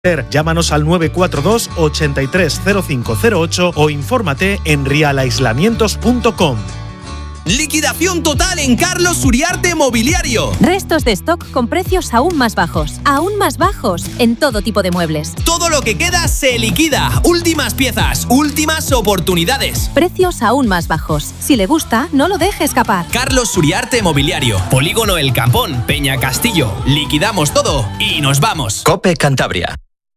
Llámanos al 942 830508 o infórmate en realaislamientos.com. Liquidación total en Carlos Uriarte Mobiliario. Restos de stock con precios aún más bajos en todo tipo de muebles. Todo lo que queda se liquida. Últimas piezas, últimas oportunidades. Precios aún más bajos. Si le gusta, no lo deje escapar. Carlos Uriarte Mobiliario. Polígono El Campón, Peña Castillo. Liquidamos todo y nos vamos. COPE Cantabria.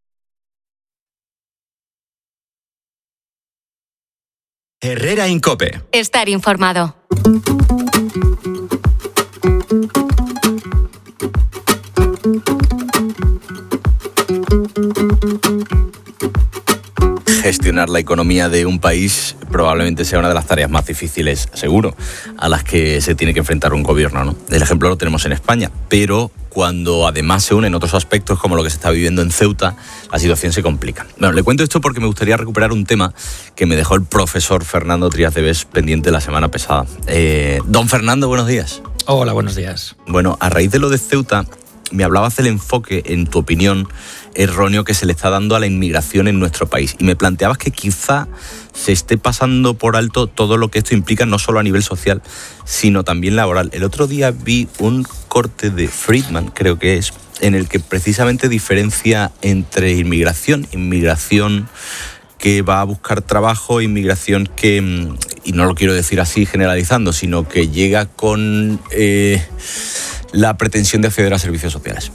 Herrera en COPE. Estar informado. Gestionar la economía de un país probablemente sea una de las tareas más difíciles, seguro, a las que se tiene que enfrentar un gobierno, ¿no? El ejemplo lo tenemos en España, pero cuando además se unen otros aspectos como lo que se está viviendo en Ceuta, la situación se complica. Bueno, le cuento esto porque me gustaría recuperar un tema que me dejó el profesor Fernando Trías de Bes pendiente la semana pasada. Don Fernando, buenos días. Hola, buenos días. Bueno, a raíz de lo de Ceuta, me hablabas del enfoque, en tu opinión, erróneo que se le está dando a la inmigración en nuestro país. Y me planteabas que quizá se esté pasando por alto todo lo que esto implica, no solo a nivel social, sino también laboral. El otro día vi un corte de Friedman, creo que es, en el que precisamente diferencia entre inmigración que va a buscar trabajo, inmigración que, y no lo quiero decir así generalizando, sino que llega con la pretensión de acceder a servicios sociales.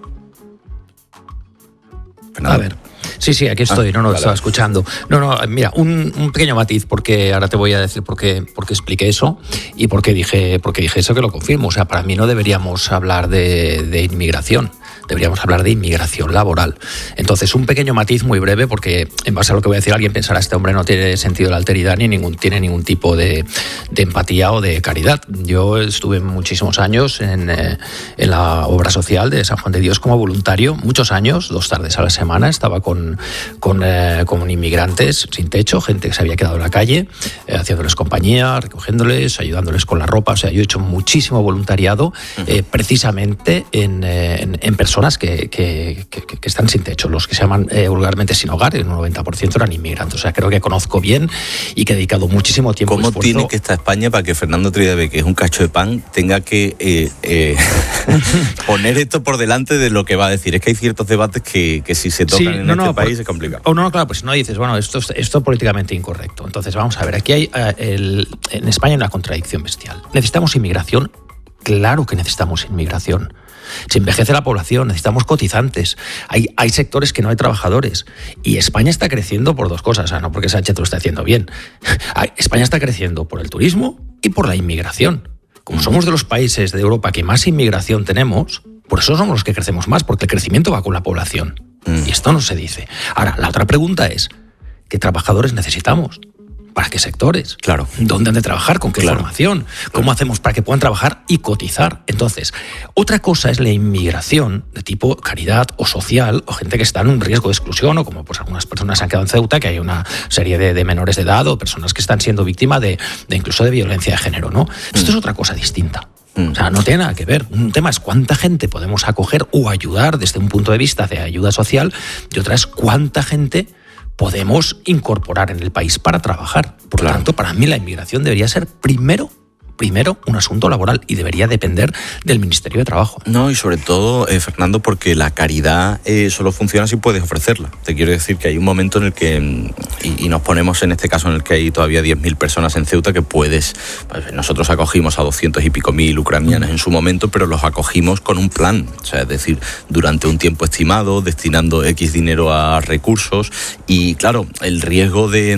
Fernando. A ver, sí, aquí estoy, vale. Estaba escuchando. Mira, un pequeño matiz, porque ahora te voy a decir por qué expliqué eso y por qué dije eso, que lo confirmo. O sea, para mí no deberíamos hablar de inmigración, deberíamos hablar de inmigración laboral. Entonces, un pequeño matiz muy breve, porque en base a lo que voy a decir, alguien pensará, este hombre no tiene sentido de la alteridad ni tiene ningún tipo de empatía o de caridad. Yo estuve muchísimos años en la obra social de San Juan de Dios como voluntario, muchos años, 2 tardes a la semana, estaba con inmigrantes sin techo, gente que se había quedado en la calle, haciéndoles compañía, recogiéndoles, ayudándoles con la ropa. O sea, yo he hecho muchísimo voluntariado precisamente en personas que están sin techo, los que se llaman vulgarmente sin hogar, el 90% eran inmigrantes. O sea, creo que conozco bien y que he dedicado muchísimo tiempo. ¿Cómo tiene que estar España para que Fernando Trías de Bes, que es un cacho de pan, tenga que poner esto por delante de lo que va a decir? Es que hay ciertos debates que si se tocan en este país es complicado. Claro, pues no dices, bueno, esto es políticamente incorrecto. Entonces, vamos a ver, aquí hay en España hay una contradicción bestial. ¿Necesitamos inmigración? Claro que necesitamos inmigración. Se envejece la población, necesitamos cotizantes. Hay sectores que no hay trabajadores. Y España está creciendo por 2 cosas. O sea, no porque Sánchez lo esté haciendo bien. España está creciendo por el turismo y por la inmigración. Como somos de los países de Europa que más inmigración tenemos, por eso somos los que crecemos más, porque el crecimiento va con la población. Y esto no se dice. Ahora, la otra pregunta es, ¿qué trabajadores necesitamos? ¿Para qué sectores? Claro. ¿Dónde han de trabajar? ¿Con qué formación? ¿Cómo hacemos para que puedan trabajar y cotizar? Entonces, otra cosa es la inmigración de tipo caridad o social, o gente que está en un riesgo de exclusión, o como pues algunas personas se han quedado en Ceuta, que hay una serie de menores de edad o personas que están siendo víctimas de incluso de violencia de género, ¿no? Esto es otra cosa distinta. O sea, no tiene nada que ver. Un tema es cuánta gente podemos acoger o ayudar desde un punto de vista de ayuda social, y otra es cuánta gente podemos incorporar en el país para trabajar. Por lo tanto, para mí la inmigración debería ser primero un asunto laboral y debería depender del Ministerio de Trabajo. No, y sobre todo, Fernando, porque la caridad solo funciona si puedes ofrecerla. Te quiero decir que hay un momento en el que, y nos ponemos en este caso en el que hay todavía 10.000 personas en Ceuta que puedes, pues nosotros acogimos a 200 y pico mil ucranianos en su momento, pero los acogimos con un plan, o sea, es decir, durante un tiempo estimado, destinando X dinero a recursos, y claro, el riesgo de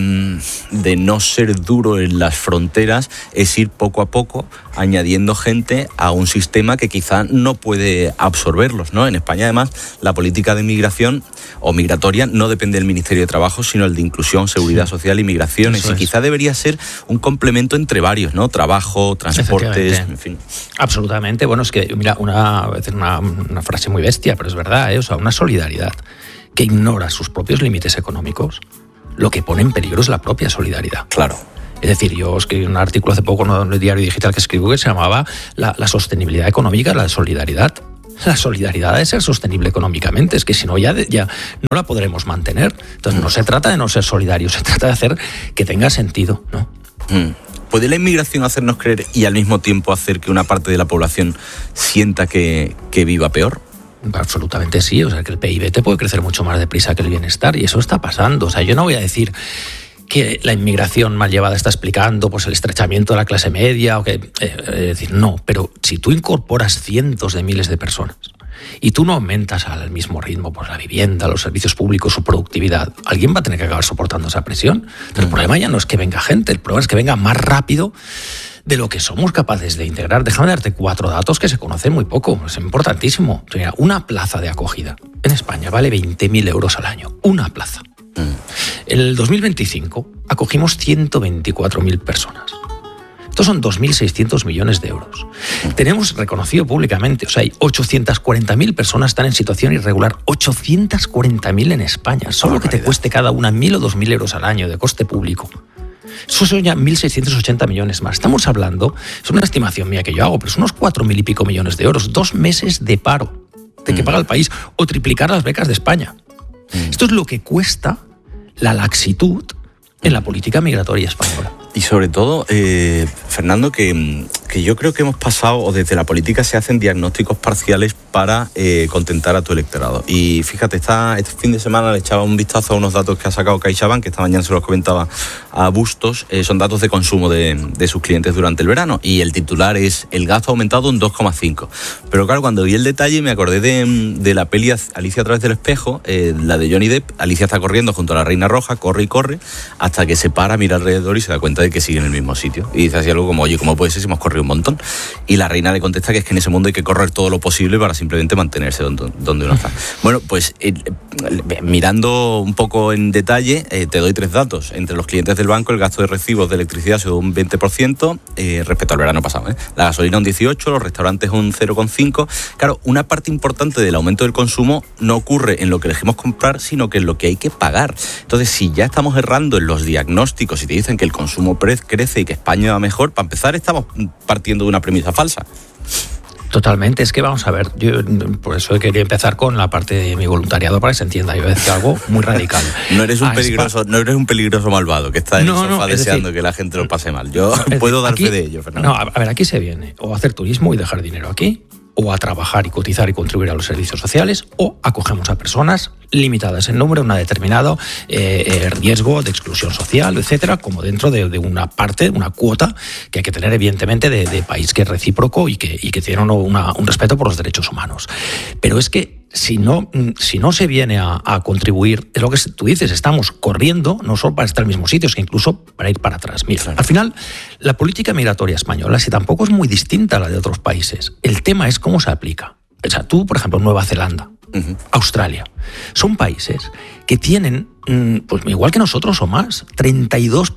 no ser duro en las fronteras es ir poco a poco añadiendo gente a un sistema que quizá no puede absorberlos, ¿no? En España, además, la política de migración o migratoria no depende del Ministerio de Trabajo, sino el de Inclusión, Seguridad Social y Migraciones. Y quizá debería ser un complemento entre varios, ¿no? Trabajo, transportes, en fin. Absolutamente. Bueno, es que, mira, una frase muy bestia, pero es verdad, ¿eh? O sea, una solidaridad que ignora sus propios límites económicos, lo que pone en peligro es la propia solidaridad. Claro. Es decir, yo escribí un artículo hace poco en el diario digital que escribí que se llamaba la sostenibilidad económica, la solidaridad. la solidaridad ha de ser sostenible económicamente, es que si no ya no la podremos mantener. Entonces no se trata de no ser solidario, se trata de hacer que tenga sentido, ¿no? ¿Puede la inmigración hacernos creer y al mismo tiempo hacer que una parte de la población sienta que viva peor? Absolutamente sí, o sea que el PIB te puede crecer mucho más deprisa que el bienestar, y eso está pasando. O sea, yo no voy a decir que la inmigración mal llevada está explicando pues el estrechamiento de la clase media, o que decir, no, pero si tú incorporas cientos de miles de personas y tú no aumentas al mismo ritmo pues la vivienda, los servicios públicos, su productividad, alguien va a tener que acabar soportando esa presión. Entonces, el problema ya no es que venga gente, el problema es que venga más rápido de lo que somos capaces de integrar. Déjame darte 4 datos que se conocen muy poco, es importantísimo. O sea, una plaza de acogida en España vale 20.000 euros al año, una plaza. En el 2025 acogimos 124.000 personas. Estos son 2.600 millones de euros. Tenemos reconocido públicamente, o sea, hay 840.000 personas están en situación irregular, 840.000 en España, solo que te cueste cada una 1.000 o 2.000 euros al año de coste público. Eso son ya 1.680 millones más. Estamos hablando, es una estimación mía que yo hago, pero son unos 4.000 y pico millones de euros, 2 meses de paro de que paga el país, o triplicar las becas de España. Esto es lo que cuesta la laxitud en la política migratoria española. Y sobre todo, Fernando, que yo creo que hemos pasado, o desde la política se hacen diagnósticos parciales para contentar a tu electorado. Y fíjate, este fin de semana le echaba un vistazo a unos datos que ha sacado CaixaBank, que esta mañana se los comentaba a Bustos, son datos de consumo de sus clientes durante el verano. Y el titular es: el gasto ha aumentado un 2,5. Pero claro, cuando vi el detalle me acordé de la peli Alicia a través del espejo, la de Johnny Depp. Alicia está corriendo junto a la Reina Roja, corre y corre, hasta que se para, mira alrededor y se da cuenta de que sigue en el mismo sitio. Y dice así algo como: oye, ¿cómo puede ser si hemos corrido un montón? Y la reina le contesta que es que en ese mundo hay que correr todo lo posible para simplemente mantenerse donde uno está. Bueno, pues mirando un poco en detalle, te doy 3 datos. Entre los clientes del banco, el gasto de recibos de electricidad ha sido un 20% respecto al verano pasado. La gasolina un 18%, los restaurantes un 0,5%. Claro, una parte importante del aumento del consumo no ocurre en lo que elegimos comprar, sino que en lo que hay que pagar. Entonces, si ya estamos errando en los diagnósticos y te dicen que el consumo crece y que España va mejor, para empezar estamos partiendo de una premisa falsa. Totalmente, es que vamos a ver, yo por eso quería empezar con la parte de mi voluntariado para que se entienda. Yo decía algo muy radical. No eres un peligroso malvado que está en el sofá deseando que la gente lo pase mal. Yo puedo dar fe de ello, Fernando. No, a ver, aquí se viene o a hacer turismo y dejar dinero aquí, o a trabajar y cotizar y contribuir a los servicios sociales, o acogemos a personas limitadas en número, una determinado riesgo de exclusión social, etcétera, como dentro de una parte, una cuota que hay que tener evidentemente de país que es recíproco y que tiene un respeto por los derechos humanos. Pero es que si no se viene a contribuir, es lo que tú dices, estamos corriendo no solo para estar en el mismo sitio, es que incluso para ir para atrás. Mira, al final, la política migratoria española, si tampoco es muy distinta a la de otros países, el tema es cómo se aplica. O sea, tú, por ejemplo, Nueva Zelanda, Australia, son países que tienen, pues igual que nosotros o más, 32%,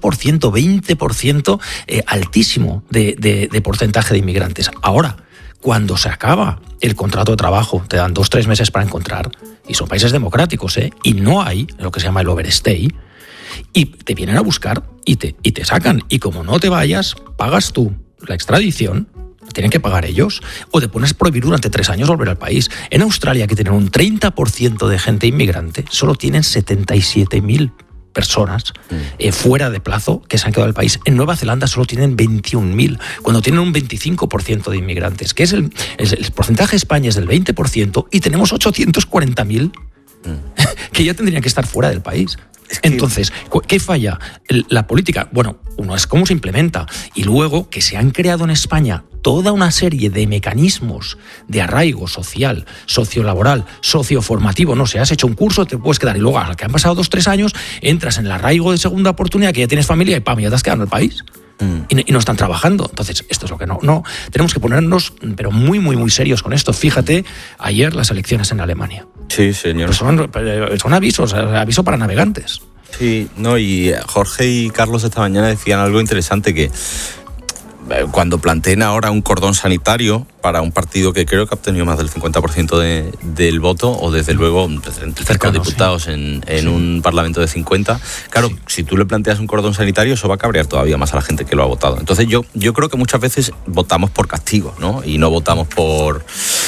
20% altísimo de porcentaje de inmigrantes. Ahora, cuando se acaba el contrato de trabajo, te dan 2-3 meses para encontrar, y son países democráticos, y no hay lo que se llama el overstay, y te vienen a buscar y te sacan. Y como no te vayas, pagas tú la extradición, tienen que pagar ellos, o te pones a prohibir durante 3 años volver al país. En Australia, que tienen un 30% de gente inmigrante, solo tienen 77.000 personas fuera de plazo que se han quedado del país. En Nueva Zelanda solo tienen 21.000, cuando tienen un 25% de inmigrantes, que es el porcentaje de España es del 20%, y tenemos 840.000 que ya tendrían que estar fuera del país. Entonces, ¿qué falla? La política, bueno, uno es cómo se implementa, y luego que se han creado en España toda una serie de mecanismos de arraigo social, sociolaboral, socioformativo. No sé, has hecho un curso, te puedes quedar, y luego al que han pasado 2-3 años entras en el arraigo de segunda oportunidad, que ya tienes familia y ¡pam!, ya te has quedado en el país. Y no están trabajando. Entonces, esto es lo que no tenemos que ponernos, pero muy, muy, muy serios con esto. Fíjate, ayer las elecciones en Alemania. Sí, señor. Pues son avisos, aviso para navegantes. Sí, no, y Jorge y Carlos esta mañana decían algo interesante, que cuando planteen ahora un cordón sanitario para un partido que creo que ha obtenido más del 50% del voto, o desde luego 35 diputados en un parlamento de 50, claro, si tú le planteas un cordón sanitario, eso va a cabrear todavía más a la gente que lo ha votado. Entonces yo creo que muchas veces votamos por castigo, ¿no? Y no votamos por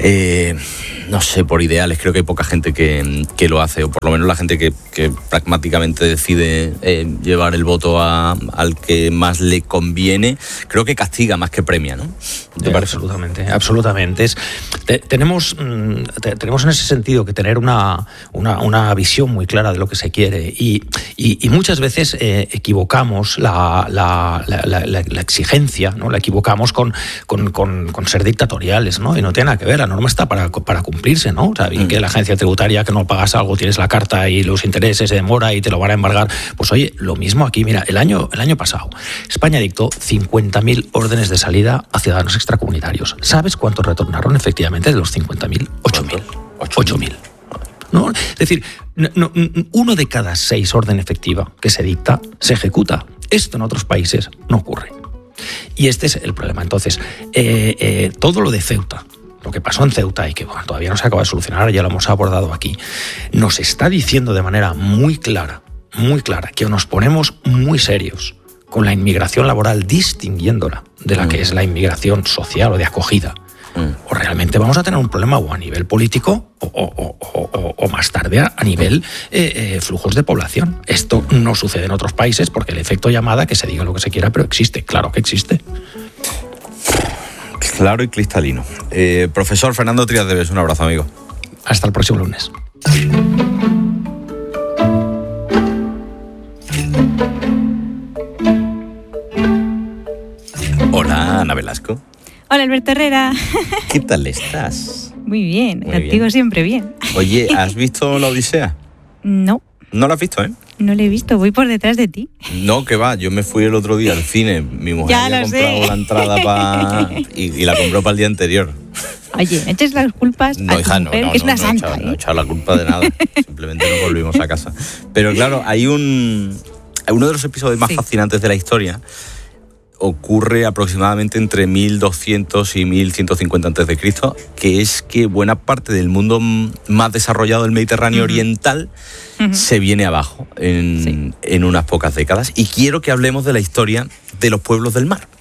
No sé, por ideales. Creo que hay poca gente que lo hace, o por lo menos la gente que pragmáticamente decide llevar el voto al que más le conviene. Creo que castiga más que premia, ¿no? ¿Te parece? Absolutamente. Tenemos en ese sentido que tener una visión muy clara de lo que se quiere y muchas veces equivocamos la exigencia, ¿no? La equivocamos con ser dictatoriales, ¿no? Y no tiene nada que ver. La norma está para cumplirse, ¿no? O sea, bien que la agencia tributaria, que no pagas algo, tienes la carta y los intereses se demora y te lo van a embargar. Pues oye, lo mismo aquí. Mira, el año pasado España dictó 50.000 órdenes de salida a ciudadanos extracomunitarios. ¿Sabes cuántos retornaron efectivamente de los 50.000? 8.000. 8.000. ¿No? Es decir, uno de cada 6 orden efectiva que se dicta se ejecuta. Esto en otros países no ocurre. Y este es el problema. Entonces, todo lo de Ceuta, lo que pasó en Ceuta y que todavía no se acaba de solucionar, ya lo hemos abordado aquí, nos está diciendo de manera muy clara, que nos ponemos muy serios con la inmigración laboral, distinguiéndola de la que es la inmigración social o de acogida. O realmente vamos a tener un problema o a nivel político o más tarde a nivel flujos de población. Esto no sucede en otros países porque el efecto llamada, que se diga lo que se quiera, pero existe, claro que existe. Claro y cristalino. Profesor Fernando Trías de Bes, un abrazo, amigo. Hasta el próximo lunes. Hola, Ana Velasco. Hola, Alberto Herrera. ¿Qué tal estás? Muy bien, Muy contigo bien. siempre bien. Oye, ¿has visto La Odisea? No. No la has visto, ¿eh? No lo he visto, voy por detrás de ti. No, que va, yo me fui el otro día al cine, mi mujer Ya había lo comprado sé. la entrada y la compró para el día anterior. Oye, no eches las culpas No, a tu hija, no, mujer, no, que es no, una no, santa. no he echado la culpa de nada, simplemente nos volvimos a casa. Pero claro, hay uno de los episodios más fascinantes de la historia ocurre aproximadamente entre 1200 y 1150 a.C., que es que buena parte del mundo más desarrollado del Mediterráneo oriental se viene abajo en unas pocas décadas. Y quiero que hablemos de la historia de los pueblos del mar.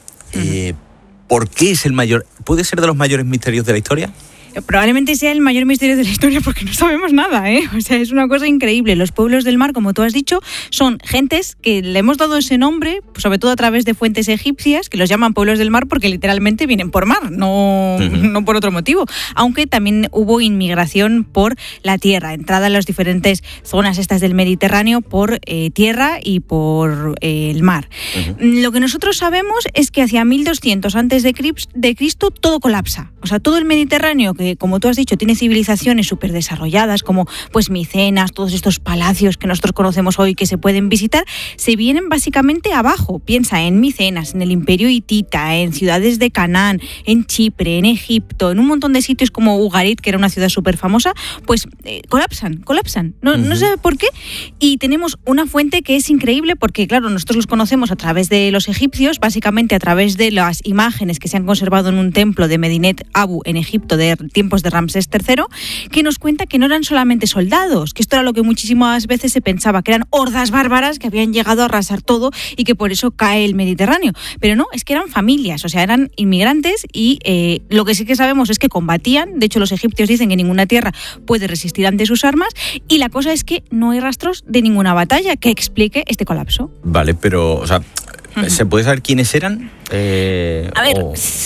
¿Por qué es puede ser de los mayores misterios de la historia? Probablemente sea el mayor misterio de la historia porque no sabemos nada, ¿eh? O sea, es una cosa increíble. Los pueblos del mar, como tú has dicho, son gentes que le hemos dado ese nombre, pues sobre todo a través de fuentes egipcias, que los llaman pueblos del mar porque literalmente vienen por mar, no por otro motivo. Aunque también hubo inmigración por la tierra, entrada en las diferentes zonas estas del Mediterráneo por tierra y por el mar. Lo que nosotros sabemos es que hacia 1200 antes de Cristo todo colapsa. O sea, todo el Mediterráneo, que como tú has dicho tiene civilizaciones súper desarrolladas como pues Micenas, todos estos palacios que nosotros conocemos hoy que se pueden visitar, se vienen básicamente abajo. Piensa en Micenas, en el Imperio Hitita, en ciudades de Canaán, en Chipre, en Egipto, en un montón de sitios como Ugarit, que era una ciudad súper famosa, pues colapsan. No sé por qué. Y tenemos una fuente que es increíble porque, claro, nosotros los conocemos a través de los egipcios, básicamente a través de las imágenes que se han conservado en un templo de Medinet Abu en Egipto de tiempos de Ramsés III, que nos cuenta que no eran solamente soldados, que esto era lo que muchísimas veces se pensaba, que eran hordas bárbaras que habían llegado a arrasar todo y que por eso cae el Mediterráneo. Pero no, es que eran familias, o sea, eran inmigrantes y lo que sí que sabemos es que combatían. De hecho, los egipcios dicen que ninguna tierra puede resistir ante sus armas y la cosa es que no hay rastros de ninguna batalla que explique este colapso. Vale, pero, o sea, ¿se puede saber quiénes eran? A ver,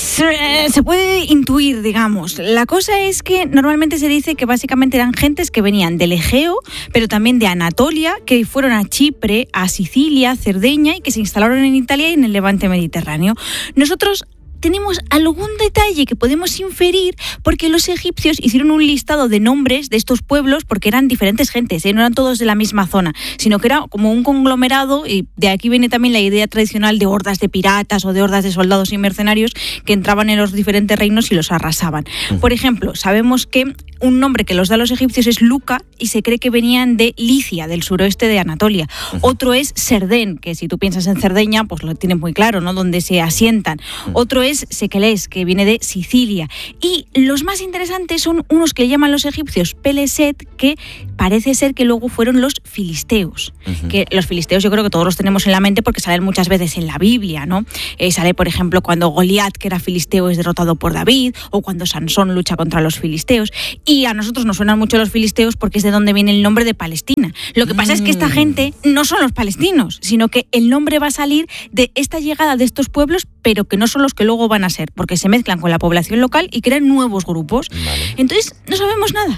se puede intuir, digamos. La cosa es que normalmente se dice que básicamente eran gentes que venían del Egeo, pero también de Anatolia, que fueron a Chipre, a Sicilia, Cerdeña y que se instalaron en Italia y en el Levante mediterráneo. Nosotros tenemos algún detalle que podemos inferir porque los egipcios hicieron un listado de nombres de estos pueblos porque eran diferentes gentes, no eran todos de la misma zona, sino que era como un conglomerado y de aquí viene también la idea tradicional de hordas de piratas o de hordas de soldados y mercenarios que entraban en los diferentes reinos y los arrasaban. Por ejemplo, sabemos que un nombre que los da los egipcios es Luca y se cree que venían de Licia, del suroeste de Anatolia. Otro es Serdén, que si tú piensas en Cerdeña, pues lo tienes muy claro, ¿no? Donde se asientan. Otro es Sekelés, que viene de Sicilia. Y los más interesantes son unos que llaman los egipcios Peleset, que parece ser que luego fueron los filisteos. Que los filisteos yo creo que todos los tenemos en la mente porque salen muchas veces en la Biblia, ¿no? Sale, por ejemplo, cuando Goliat, que era filisteo, es derrotado por David, o cuando Sansón lucha contra los filisteos. Y a nosotros nos suenan mucho los filisteos porque es de donde viene el nombre de Palestina. Lo que pasa es que esta gente no son los palestinos, sino que el nombre va a salir de esta llegada de estos pueblos, pero que no son los que luego van a ser, porque se mezclan con la población local y crean nuevos grupos. Entonces, no sabemos nada.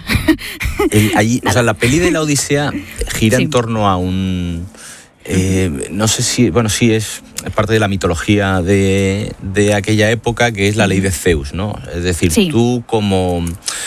O sea, la peli de la Odisea gira en torno a un... no sé si... Bueno, sí, es parte de la mitología de aquella época, que es la ley de Zeus, ¿no? Es decir, tú como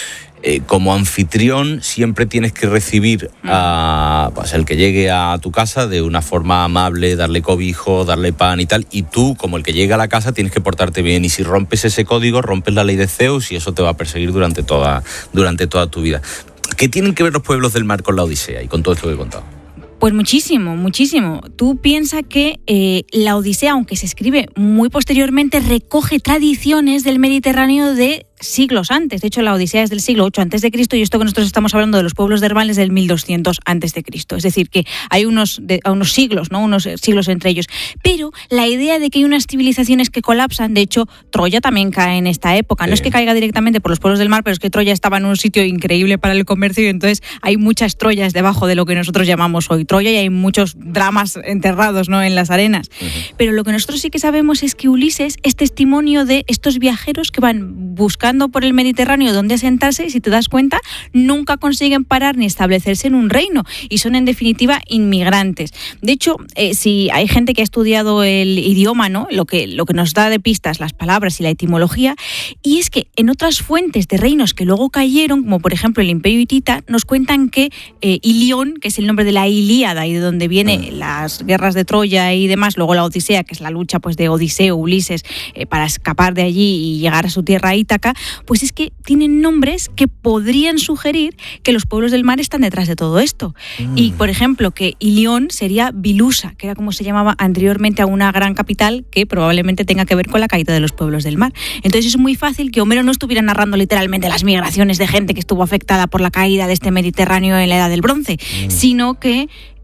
anfitrión siempre tienes que recibir a pues, el que llegue a tu casa de una forma amable, darle cobijo, darle pan y tal, y tú, como el que llega a la casa, tienes que portarte bien, y si rompes ese código, rompes la ley de Zeus y eso te va a perseguir durante toda tu vida. ¿Qué tienen que ver los pueblos del mar con la Odisea y con todo esto que he contado? Pues muchísimo, muchísimo. Tú piensas que la Odisea, aunque se escribe muy posteriormente, recoge tradiciones del Mediterráneo de siglos antes. De hecho, la Odisea es del siglo 8 a.C. y esto que nosotros estamos hablando de los pueblos de Herval es del 1200 a.C. Es decir, que hay unos siglos, ¿no? Unos siglos entre ellos. Pero la idea de que hay unas civilizaciones que colapsan, de hecho, Troya también cae en esta época. No es que caiga directamente por los pueblos del mar, pero es que Troya estaba en un sitio increíble para el comercio y entonces hay muchas Troyas debajo de lo que nosotros llamamos hoy Troya y hay muchos dramas enterrados, ¿no? En las arenas. Pero lo que nosotros sí que sabemos es que Ulises es testimonio de estos viajeros que van buscando por el Mediterráneo donde asentarse y si te das cuenta nunca consiguen parar ni establecerse en un reino y son en definitiva inmigrantes. De hecho, si hay gente que ha estudiado el idioma, ¿no? Lo que nos da de pistas las palabras y la etimología, y es que en otras fuentes de reinos que luego cayeron, como por ejemplo el Imperio Hitita, nos cuentan que Ilión, que es el nombre de la Ilíada y de donde vienen las guerras de Troya y demás, luego la Odisea, que es la lucha pues de Odiseo, Ulises, para escapar de allí y llegar a su tierra Ítaca, pues es que tienen nombres que podrían sugerir que los pueblos del mar están detrás de todo esto. Y, por ejemplo, que Ilión sería Bilusa, que era como se llamaba anteriormente a una gran capital que probablemente tenga que ver con la caída de los pueblos del mar. Entonces es muy fácil que Homero no estuviera narrando literalmente las migraciones de gente que estuvo afectada por la caída de este Mediterráneo en la Edad del Bronce, sino que,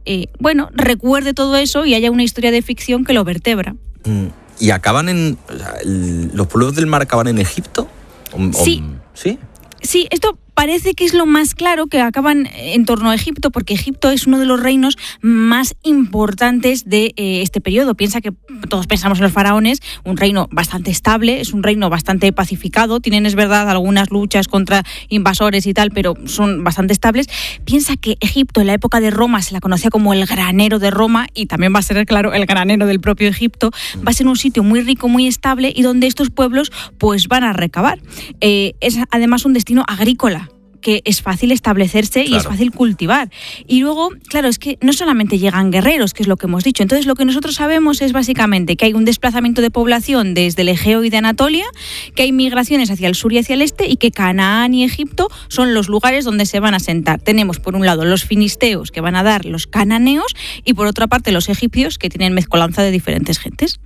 recuerde todo eso y haya una historia de ficción que lo vertebra. ¿Y acaban en... los pueblos del mar acaban en Egipto? Sí. ¿Sí? Sí, esto parece que es lo más claro, que acaban en torno a Egipto, porque Egipto es uno de los reinos más importantes de este periodo. Piensa que todos pensamos en los faraones, un reino bastante estable, es un reino bastante pacificado, tienen, es verdad, algunas luchas contra invasores y tal, pero son bastante estables. Piensa que Egipto en la época de Roma se la conocía como el granero de Roma y también va a ser, claro, el granero del propio Egipto. Va a ser un sitio muy rico, muy estable y donde estos pueblos pues van a recabar. Es además un destino agrícola, que es fácil establecerse y es fácil cultivar. Y luego, claro, es que no solamente llegan guerreros, que es lo que hemos dicho. Entonces, lo que nosotros sabemos es básicamente que hay un desplazamiento de población desde el Egeo y de Anatolia, que hay migraciones hacia el sur y hacia el este y que Canaán y Egipto son los lugares donde se van a asentar. Tenemos, por un lado, los filisteos, que van a dar los cananeos, y por otra parte, los egipcios, que tienen mezcolanza de diferentes gentes.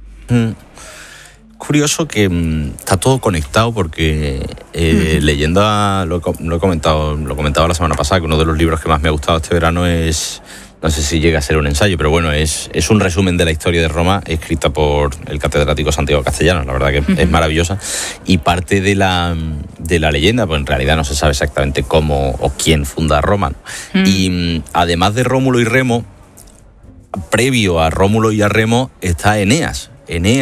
Curioso que está todo conectado porque leyendo, lo comentaba la semana pasada, que uno de los libros que más me ha gustado este verano es, no sé si llega a ser un ensayo, pero bueno, es un resumen de la historia de Roma escrita por el catedrático Santiago Castellanos. La verdad que es maravillosa, y parte de la leyenda, pues en realidad no se sabe exactamente cómo o quién funda Roma, ¿no? Y además de Rómulo y Remo, previo a Rómulo y a Remo está Eneas.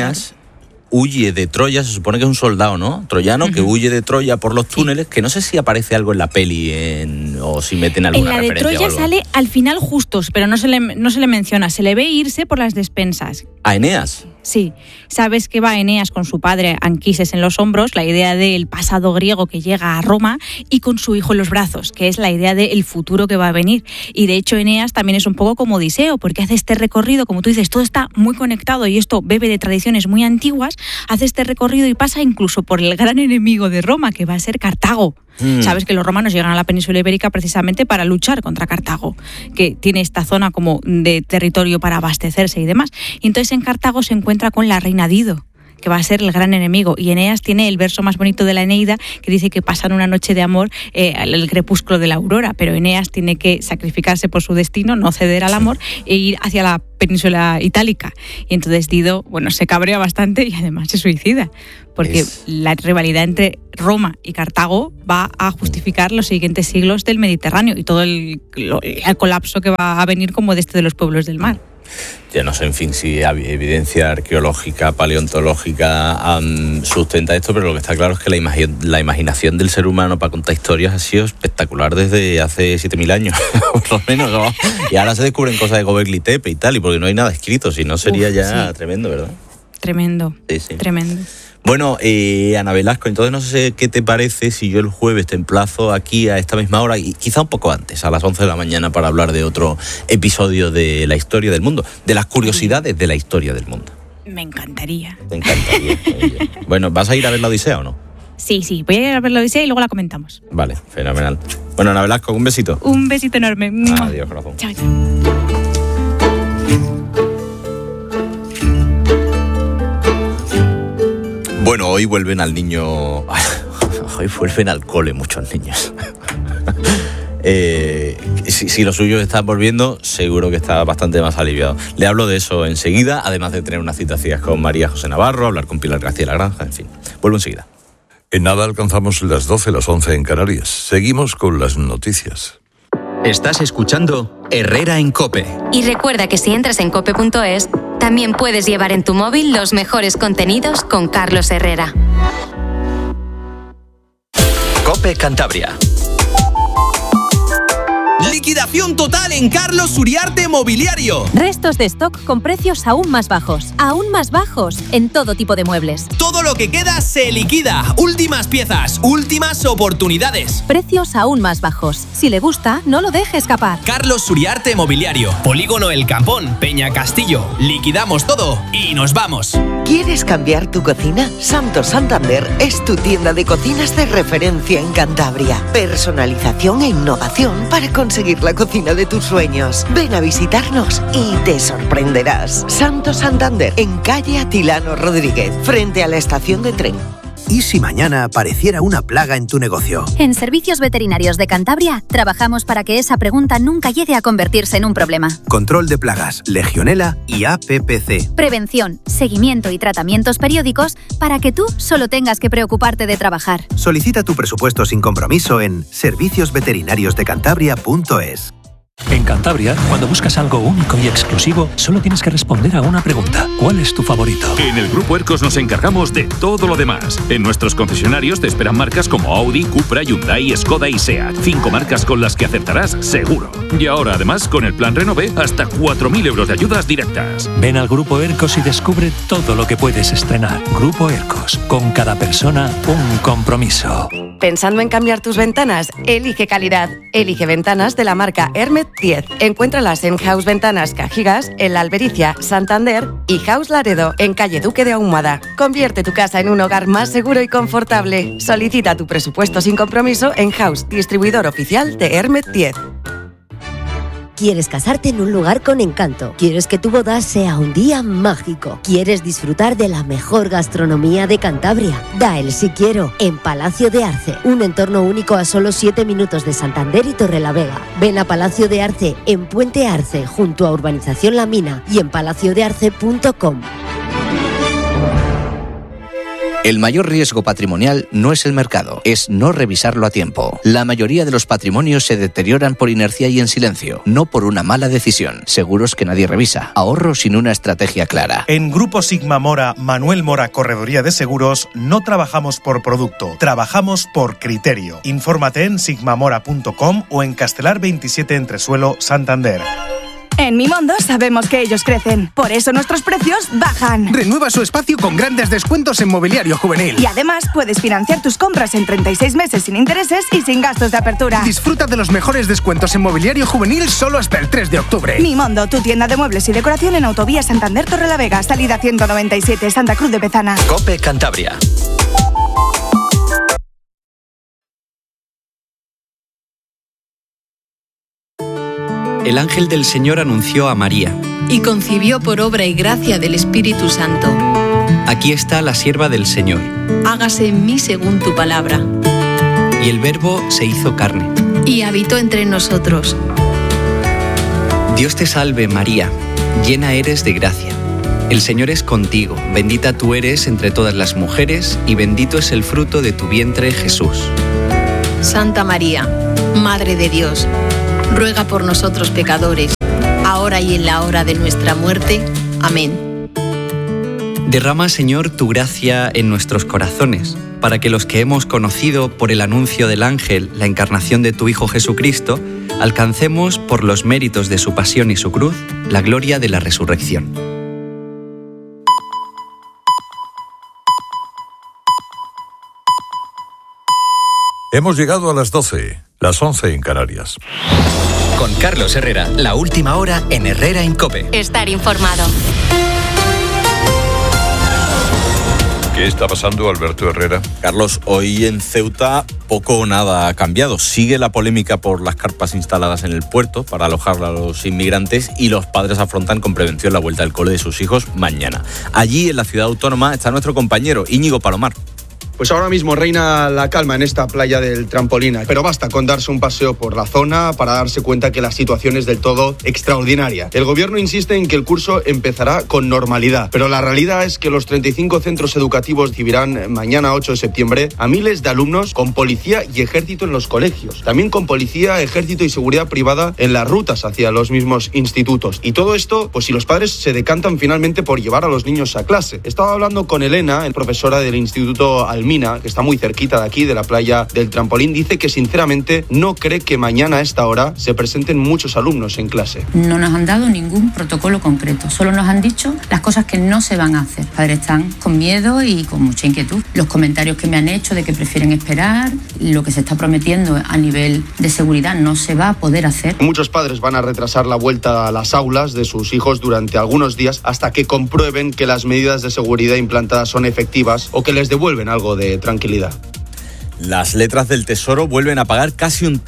Huye de Troya, se supone que es un soldado, ¿no? Troyano, que huye de Troya por los túneles, que no sé si aparece algo en la peli o si meten alguna referencia. En la de Troya sale al final justos, pero no se le menciona. Se le ve irse por las despensas. ¿A Eneas? Sí, sabes que va Eneas con su padre Anquises en los hombros, la idea del pasado griego que llega a Roma, y con su hijo en los brazos, que es la idea del futuro que va a venir. Y de hecho Eneas también es un poco como Odiseo, porque hace este recorrido, como tú dices, todo está muy conectado y esto bebe de tradiciones muy antiguas, hace este recorrido y pasa incluso por el gran enemigo de Roma, que va a ser Cartago. Sabes que los romanos llegan a la península ibérica precisamente para luchar contra Cartago, que tiene esta zona como de territorio para abastecerse y demás. Y entonces en Cartago se encuentra con la reina Dido, que va a ser el gran enemigo. Y Eneas tiene el verso más bonito de la Eneida, que dice que pasan una noche de amor al crepúsculo de la aurora, pero Eneas tiene que sacrificarse por su destino, no ceder al amor e ir hacia la península itálica. Y entonces Dido, se cabrea bastante y además se suicida, porque la rivalidad entre Roma y Cartago va a justificar los siguientes siglos del Mediterráneo y todo el colapso que va a venir como de los pueblos del mar. Ya no sé, en fin, si evidencia arqueológica, paleontológica sustenta esto, pero lo que está claro es que la imaginación del ser humano para contar historias ha sido espectacular desde hace 7.000 años, por lo menos, ¿no? Y ahora se descubren cosas de Göbekli Tepe y tal, y porque no hay nada escrito, si no sería tremendo, ¿verdad? Tremendo, tremendo. Bueno, Ana Velasco, entonces no sé qué te parece si yo el jueves te emplazo aquí a esta misma hora y quizá un poco antes, a las 11 de la mañana, para hablar de otro episodio de la historia del mundo, de las curiosidades de la historia del mundo. Me encantaría. Te encantaría. Bueno, ¿vas a ir a ver la Odisea o no? Sí, voy a ir a ver la Odisea y luego la comentamos. Vale, fenomenal. Bueno, Ana Velasco, un besito. Un besito enorme. Adiós, corazón. Chao. Bueno, hoy vuelven al niño... Hoy vuelven al cole muchos niños. Si lo suyo está volviendo, seguro que está bastante más aliviado. Le hablo de eso enseguida, además de tener unas citaciones con María José Navarro, hablar con Pilar García La Granja, en fin. Vuelvo enseguida. En nada alcanzamos las 12, las 11 en Canarias. Seguimos con las noticias. Estás escuchando Herrera en COPE. Y recuerda que si entras en cope.es, también puedes llevar en tu móvil los mejores contenidos con Carlos Herrera. COPE Cantabria. Liquidación total en Carlos Uriarte Mobiliario. Restos de stock con precios aún más bajos. Aún más bajos en todo tipo de muebles. Todo lo que queda se liquida. Últimas piezas, últimas oportunidades. Precios aún más bajos. Si le gusta, no lo deje escapar. Carlos Uriarte Mobiliario. Polígono El Campón, Peña Castillo. Liquidamos todo y nos vamos. ¿Quieres cambiar tu cocina? Santo Santander es tu tienda de cocinas de referencia en Cantabria. Personalización e innovación para conseguir la cocina de tus sueños. Ven a visitarnos y te sorprenderás. Santo Santander, en calle Atilano Rodríguez, frente a la estación de tren. ¿Y si mañana apareciera una plaga en tu negocio? En Servicios Veterinarios de Cantabria trabajamos para que esa pregunta nunca llegue a convertirse en un problema. Control de plagas, Legionela y APPC. Prevención, seguimiento y tratamientos periódicos para que tú solo tengas que preocuparte de trabajar. Solicita tu presupuesto sin compromiso en serviciosveterinariosdecantabria.es. En Cantabria, cuando buscas algo único y exclusivo, solo tienes que responder a una pregunta. ¿Cuál es tu favorito? En el Grupo ERCOS nos encargamos de todo lo demás. En nuestros concesionarios te esperan marcas como Audi, Cupra, Hyundai, Skoda y SEAT. 5 marcas con las que acertarás seguro. Y ahora, además, con el plan Renove, hasta 4.000 euros de ayudas directas. Ven al Grupo ERCOS y descubre todo lo que puedes estrenar. Grupo ERCOS. Con cada persona, un compromiso. ¿Pensando en cambiar tus ventanas? Elige calidad. Elige ventanas de la marca Hermet 10. Encuéntralas en House Ventanas Cajigas, en La Albericia, Santander y House Laredo, en calle Duque de Ahumada. Convierte tu casa en un hogar más seguro y confortable. Solicita tu presupuesto sin compromiso en House, distribuidor oficial de Hermet 10. ¿Quieres casarte en un lugar con encanto? ¿Quieres que tu boda sea un día mágico? ¿Quieres disfrutar de la mejor gastronomía de Cantabria? Da el sí quiero en Palacio de Arce, un entorno único a solo 7 minutos de Santander y Torrelavega. Ven a Palacio de Arce en Puente Arce, junto a Urbanización La Mina y en palaciodearce.com. El mayor riesgo patrimonial no es el mercado, es no revisarlo a tiempo. La mayoría de los patrimonios se deterioran por inercia y en silencio, no por una mala decisión. Seguros que nadie revisa, ahorro sin una estrategia clara. En Grupo Sigma Mora, Manuel Mora Correduría de Seguros, no trabajamos por producto, trabajamos por criterio. Infórmate en sigmamora.com o en Castelar 27 Entresuelo, Santander. En Mimondo sabemos que ellos crecen, por eso nuestros precios bajan. Renueva su espacio con grandes descuentos en mobiliario juvenil. Y además puedes financiar tus compras en 36 meses sin intereses y sin gastos de apertura. Disfruta de los mejores descuentos en mobiliario juvenil solo hasta el 3 de octubre. Mimondo, tu tienda de muebles y decoración en Autovía Santander Torrelavega, salida 197, Santa Cruz de Bezana. COPE Cantabria. el ángel del Señor anunció a María. Y concibió por obra y gracia del Espíritu Santo. Aquí está la sierva del Señor. Hágase en mí según tu palabra. Y el Verbo se hizo carne. Y habitó entre nosotros. Dios te salve, María, llena eres de gracia. El Señor es contigo, bendita tú eres entre todas las mujeres, y bendito es el fruto de tu vientre, Jesús. Santa María, Madre de Dios, ruega por nosotros pecadores, ahora y en la hora de nuestra muerte. Amén. Derrama, Señor, tu gracia en nuestros corazones, para que los que hemos conocido por el anuncio del ángel la encarnación de tu Hijo Jesucristo, alcancemos, por los méritos de su pasión y su cruz, la gloria de la resurrección. Hemos llegado a las 12, las 11 en Canarias. Con Carlos Herrera, la última hora en Herrera en COPE. Estar informado. ¿Qué está pasando, Alberto Herrera? Carlos, hoy en Ceuta poco o nada ha cambiado. Sigue la polémica por las carpas instaladas en el puerto para alojar a los inmigrantes y los padres afrontan con prevención la vuelta al cole de sus hijos mañana. Allí, en la ciudad autónoma, está nuestro compañero Íñigo Palomar. Pues ahora mismo reina la calma en esta playa del Trampolín, pero basta con darse un paseo por la zona para darse cuenta que la situación es del todo extraordinaria. El gobierno insiste en que el curso empezará con normalidad, pero la realidad es que los 35 centros educativos recibirán mañana 8 de septiembre a miles de alumnos con policía y ejército en los colegios, también con policía, ejército y seguridad privada en las rutas hacia los mismos institutos. Y todo esto, pues si los padres se decantan finalmente por llevar a los niños a clase. Estaba hablando con Elena, profesora del Instituto Almina, que está muy cerquita de aquí, de la playa del Trampolín. Dice que sinceramente no cree que mañana a esta hora se presenten muchos alumnos en clase. No nos han dado ningún protocolo concreto, solo nos han dicho las cosas que no se van a hacer. Los padres están con miedo y con mucha inquietud. Los comentarios que me han hecho de que prefieren esperar, lo que se está prometiendo a nivel de seguridad no se va a poder hacer. Muchos padres van a retrasar la vuelta a las aulas de sus hijos durante algunos días hasta que comprueben que las medidas de seguridad implantadas son efectivas o que les devuelven algo de tranquilidad. Las letras del Tesoro vuelven a pagar casi un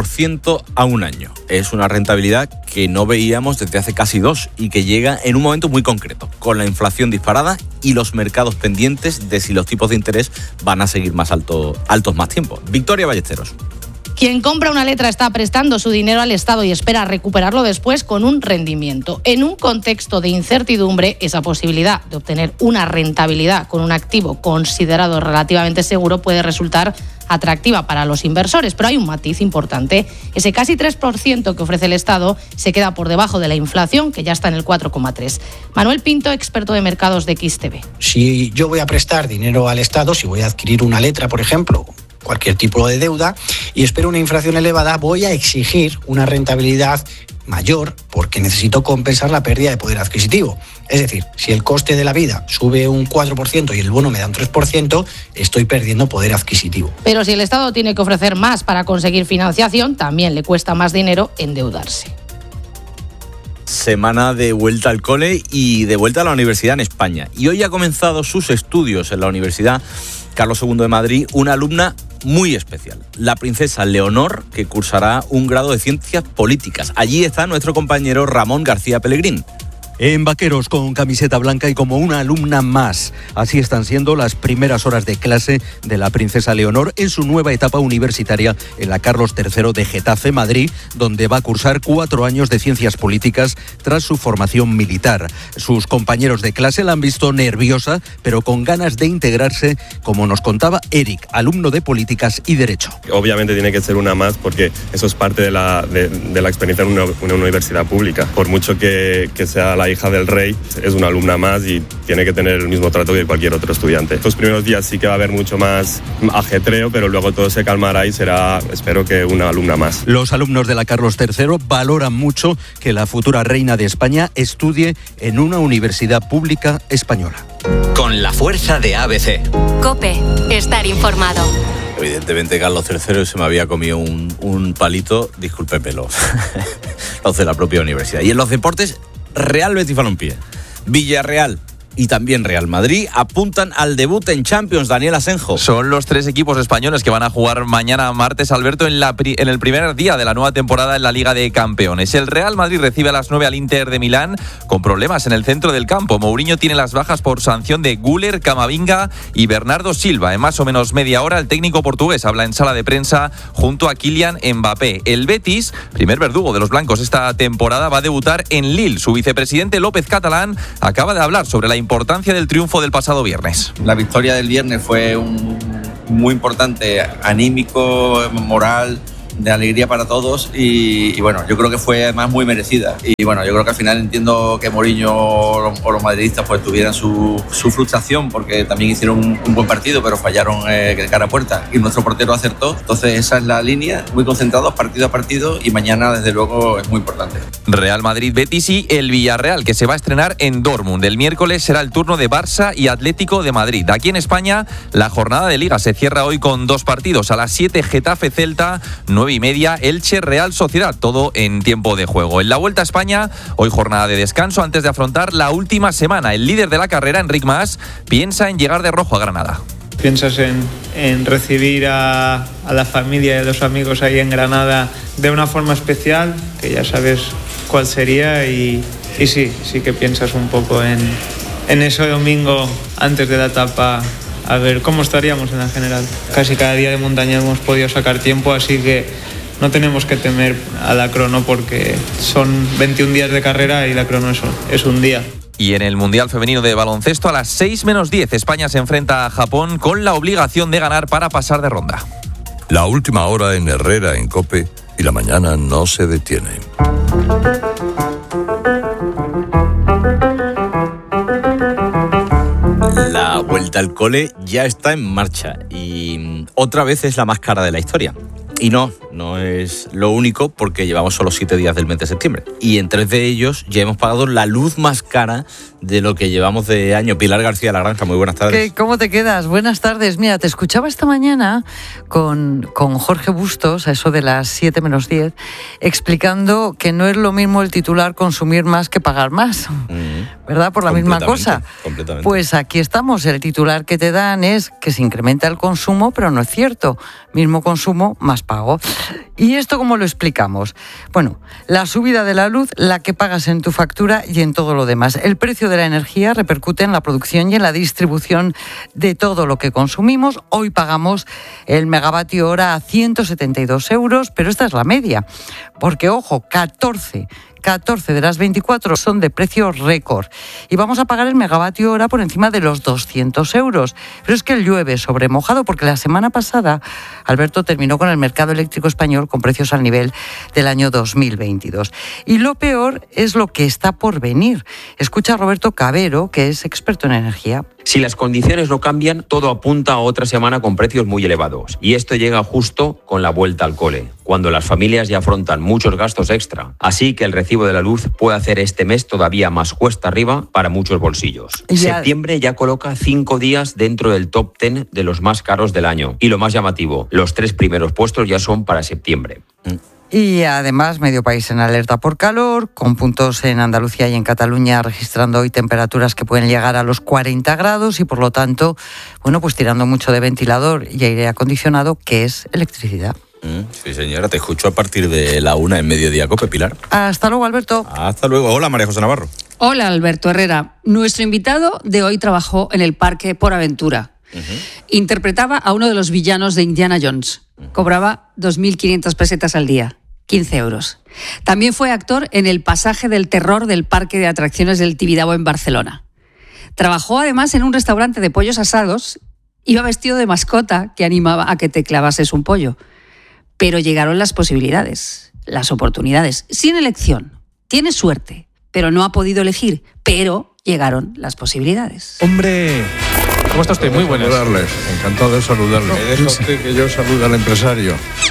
3% a un año. Es una rentabilidad que no veíamos desde hace casi 2 y que llega en un momento muy concreto, con la inflación disparada y los mercados pendientes de si los tipos de interés van a seguir más altos más tiempo. Victoria Ballesteros. Quien compra una letra está prestando su dinero al Estado y espera recuperarlo después con un rendimiento. En un contexto de incertidumbre, esa posibilidad de obtener una rentabilidad con un activo considerado relativamente seguro puede resultar atractiva para los inversores, pero hay un matiz importante. Ese casi 3% que ofrece el Estado se queda por debajo de la inflación, que ya está en el 4,3%. Manuel Pinto, experto de mercados de XTV. Si yo voy a prestar dinero al Estado, si voy a adquirir una letra, por ejemplo, cualquier tipo de deuda, y espero una inflación elevada, voy a exigir una rentabilidad mayor porque necesito compensar la pérdida de poder adquisitivo. Es decir, si el coste de la vida sube un 4% y el bono me da un 3%, estoy perdiendo poder adquisitivo. Pero si el Estado tiene que ofrecer más para conseguir financiación, también le cuesta más dinero endeudarse. Semana de vuelta al cole y de vuelta a la universidad en España. Y hoy ha comenzado sus estudios en la Universidad Carlos II de Madrid una alumna muy especial, la princesa Leonor, que cursará un grado de Ciencias Políticas. Allí está nuestro compañero Ramón García Pellegrín. En vaqueros con camiseta blanca y como una alumna más. Así están siendo las primeras horas de clase de la princesa Leonor en su nueva etapa universitaria en la Carlos III de Getafe, Madrid, donde va a cursar 4 años de Ciencias Políticas tras su formación militar. Sus compañeros de clase la han visto nerviosa, pero con ganas de integrarse, como nos contaba Eric, alumno de Políticas y Derecho. Obviamente tiene que ser una más porque eso es parte de la experiencia en una universidad pública. Por mucho que sea la hija del rey, es una alumna más y tiene que tener el mismo trato que cualquier otro estudiante. Los primeros días sí que va a haber mucho más ajetreo, pero luego todo se calmará y será, espero que una alumna más. Los alumnos de la Carlos III valoran mucho que la futura reina de España estudie en una universidad pública española. Con la fuerza de ABC. COPE, estar informado. Evidentemente Carlos III se me había comido un palito, discúlpeme, los de la propia universidad. Y en los deportes, Real Betis Balompié, Villarreal y también Real Madrid apuntan al debut en Champions. Daniel Asenjo. Son los 3 equipos españoles que van a jugar mañana martes, Alberto, en el primer día de la nueva temporada en la Liga de Campeones. El Real Madrid recibe a las 9 al Inter de Milán con problemas en el centro del campo. Mourinho tiene las bajas por sanción de Güler, Camavinga y Bernardo Silva. En más o menos media hora, el técnico portugués habla en sala de prensa junto a Kylian Mbappé. El Betis, primer verdugo de los blancos esta temporada, va a debutar en Lille. Su vicepresidente López Catalán acaba de hablar sobre la importancia del triunfo del pasado viernes. La victoria del viernes fue muy importante, anímico, moral, de alegría para todos y bueno, yo creo que fue además muy merecida y bueno, yo creo que al final entiendo que Mourinho o los madridistas pues tuvieran su frustración porque también hicieron un buen partido pero fallaron de cara a puerta y nuestro portero acertó, entonces esa es la línea, muy concentrados partido a partido y mañana desde luego es muy importante. Real Madrid, Betis y el Villarreal que se va a estrenar en Dortmund. El miércoles será el turno de Barça y Atlético de Madrid. Aquí en España la jornada de Liga se cierra hoy con 2 partidos. A las 7 Getafe Celta, 9:30 Elche Real Sociedad, todo en tiempo de juego. En la Vuelta a España, hoy jornada de descanso antes de afrontar la última semana. El líder de la carrera, Enric Mas, piensa en llegar de rojo a Granada. Piensas en recibir a la familia y a los amigos ahí en Granada de una forma especial, que ya sabes cuál sería y sí que piensas un poco en ese domingo antes de la etapa, a ver cómo estaríamos en la general. Casi cada día de montaña hemos podido sacar tiempo, así que no tenemos que temer a la crono porque son 21 días de carrera y la crono es un día. Y en el Mundial Femenino de Baloncesto, a las 6:10, España se enfrenta a Japón con la obligación de ganar para pasar de ronda. La última hora en Herrera, en COPE, y la mañana no se detiene. La vuelta al cole ya está en marcha y otra vez es la más cara de la historia. Y no es lo único porque llevamos solo 7 días del mes de septiembre. Y en 3 de ellos ya hemos pagado la luz más cara de lo que llevamos de año. Pilar García La Granja, muy buenas tardes. ¿Cómo te quedas? Buenas tardes. Mira, te escuchaba esta mañana con Jorge Bustos, a eso de las 7:10, explicando que no es lo mismo el titular consumir más que pagar más. ¿Verdad? Por la misma cosa. Completamente. Pues aquí estamos. El titular que te dan es que se incrementa el consumo, pero no es cierto. Mismo consumo, más pago. ¿Y esto cómo lo explicamos? Bueno, la subida de la luz, la que pagas en tu factura y en todo lo demás. El precio de la energía repercute en la producción y en la distribución de todo lo que consumimos. Hoy pagamos el megavatio hora a 172 euros, pero esta es la media. Porque, ojo, 14 de las 24 son de precio récord. Y vamos a pagar el megavatio hora por encima de los 200 euros. Pero es que llueve sobre mojado porque la semana pasada, Alberto, terminó con el mercado eléctrico español con precios al nivel del año 2022. Y lo peor es lo que está por venir. Escucha a Roberto Cabero, que es experto en energía. Si las condiciones no cambian, todo apunta a otra semana con precios muy elevados. Y esto llega justo con la vuelta al cole, cuando las familias ya afrontan muchos gastos extra. Así que el recibo de la luz puede hacer este mes todavía más cuesta arriba para muchos bolsillos. Septiembre ya coloca 5 días dentro del top 10 de los más caros del año. Y lo más llamativo, los 3 primeros puestos ya son para septiembre. Y además, medio país en alerta por calor, con puntos en Andalucía y en Cataluña registrando hoy temperaturas que pueden llegar a los 40 grados y, por lo tanto, bueno, pues tirando mucho de ventilador y aire acondicionado, que es electricidad. Sí, señora, te escucho a partir de la 1 en Mediodía Cope, Pilar. Hasta luego, Alberto. Hasta luego. Hola, María José Navarro. Hola, Alberto Herrera. Nuestro invitado de hoy trabajó en el parque Por Aventura. Interpretaba a uno de los villanos de Indiana Jones. Cobraba 2.500 pesetas al día, 15 euros. También fue actor en El pasaje del terror del parque de atracciones del Tibidabo en Barcelona. Trabajó además en un restaurante de pollos asados. Iba vestido de mascota que animaba a que te clavases un pollo. Pero llegaron las posibilidades, las oportunidades, sin elección. Tiene suerte, pero no ha podido elegir. Pero llegaron las posibilidades. ¡Hombre! ¿Cómo está usted? Muy buenas. Saludarles, encantado de saludarle. Deja usted que yo salude al empresario.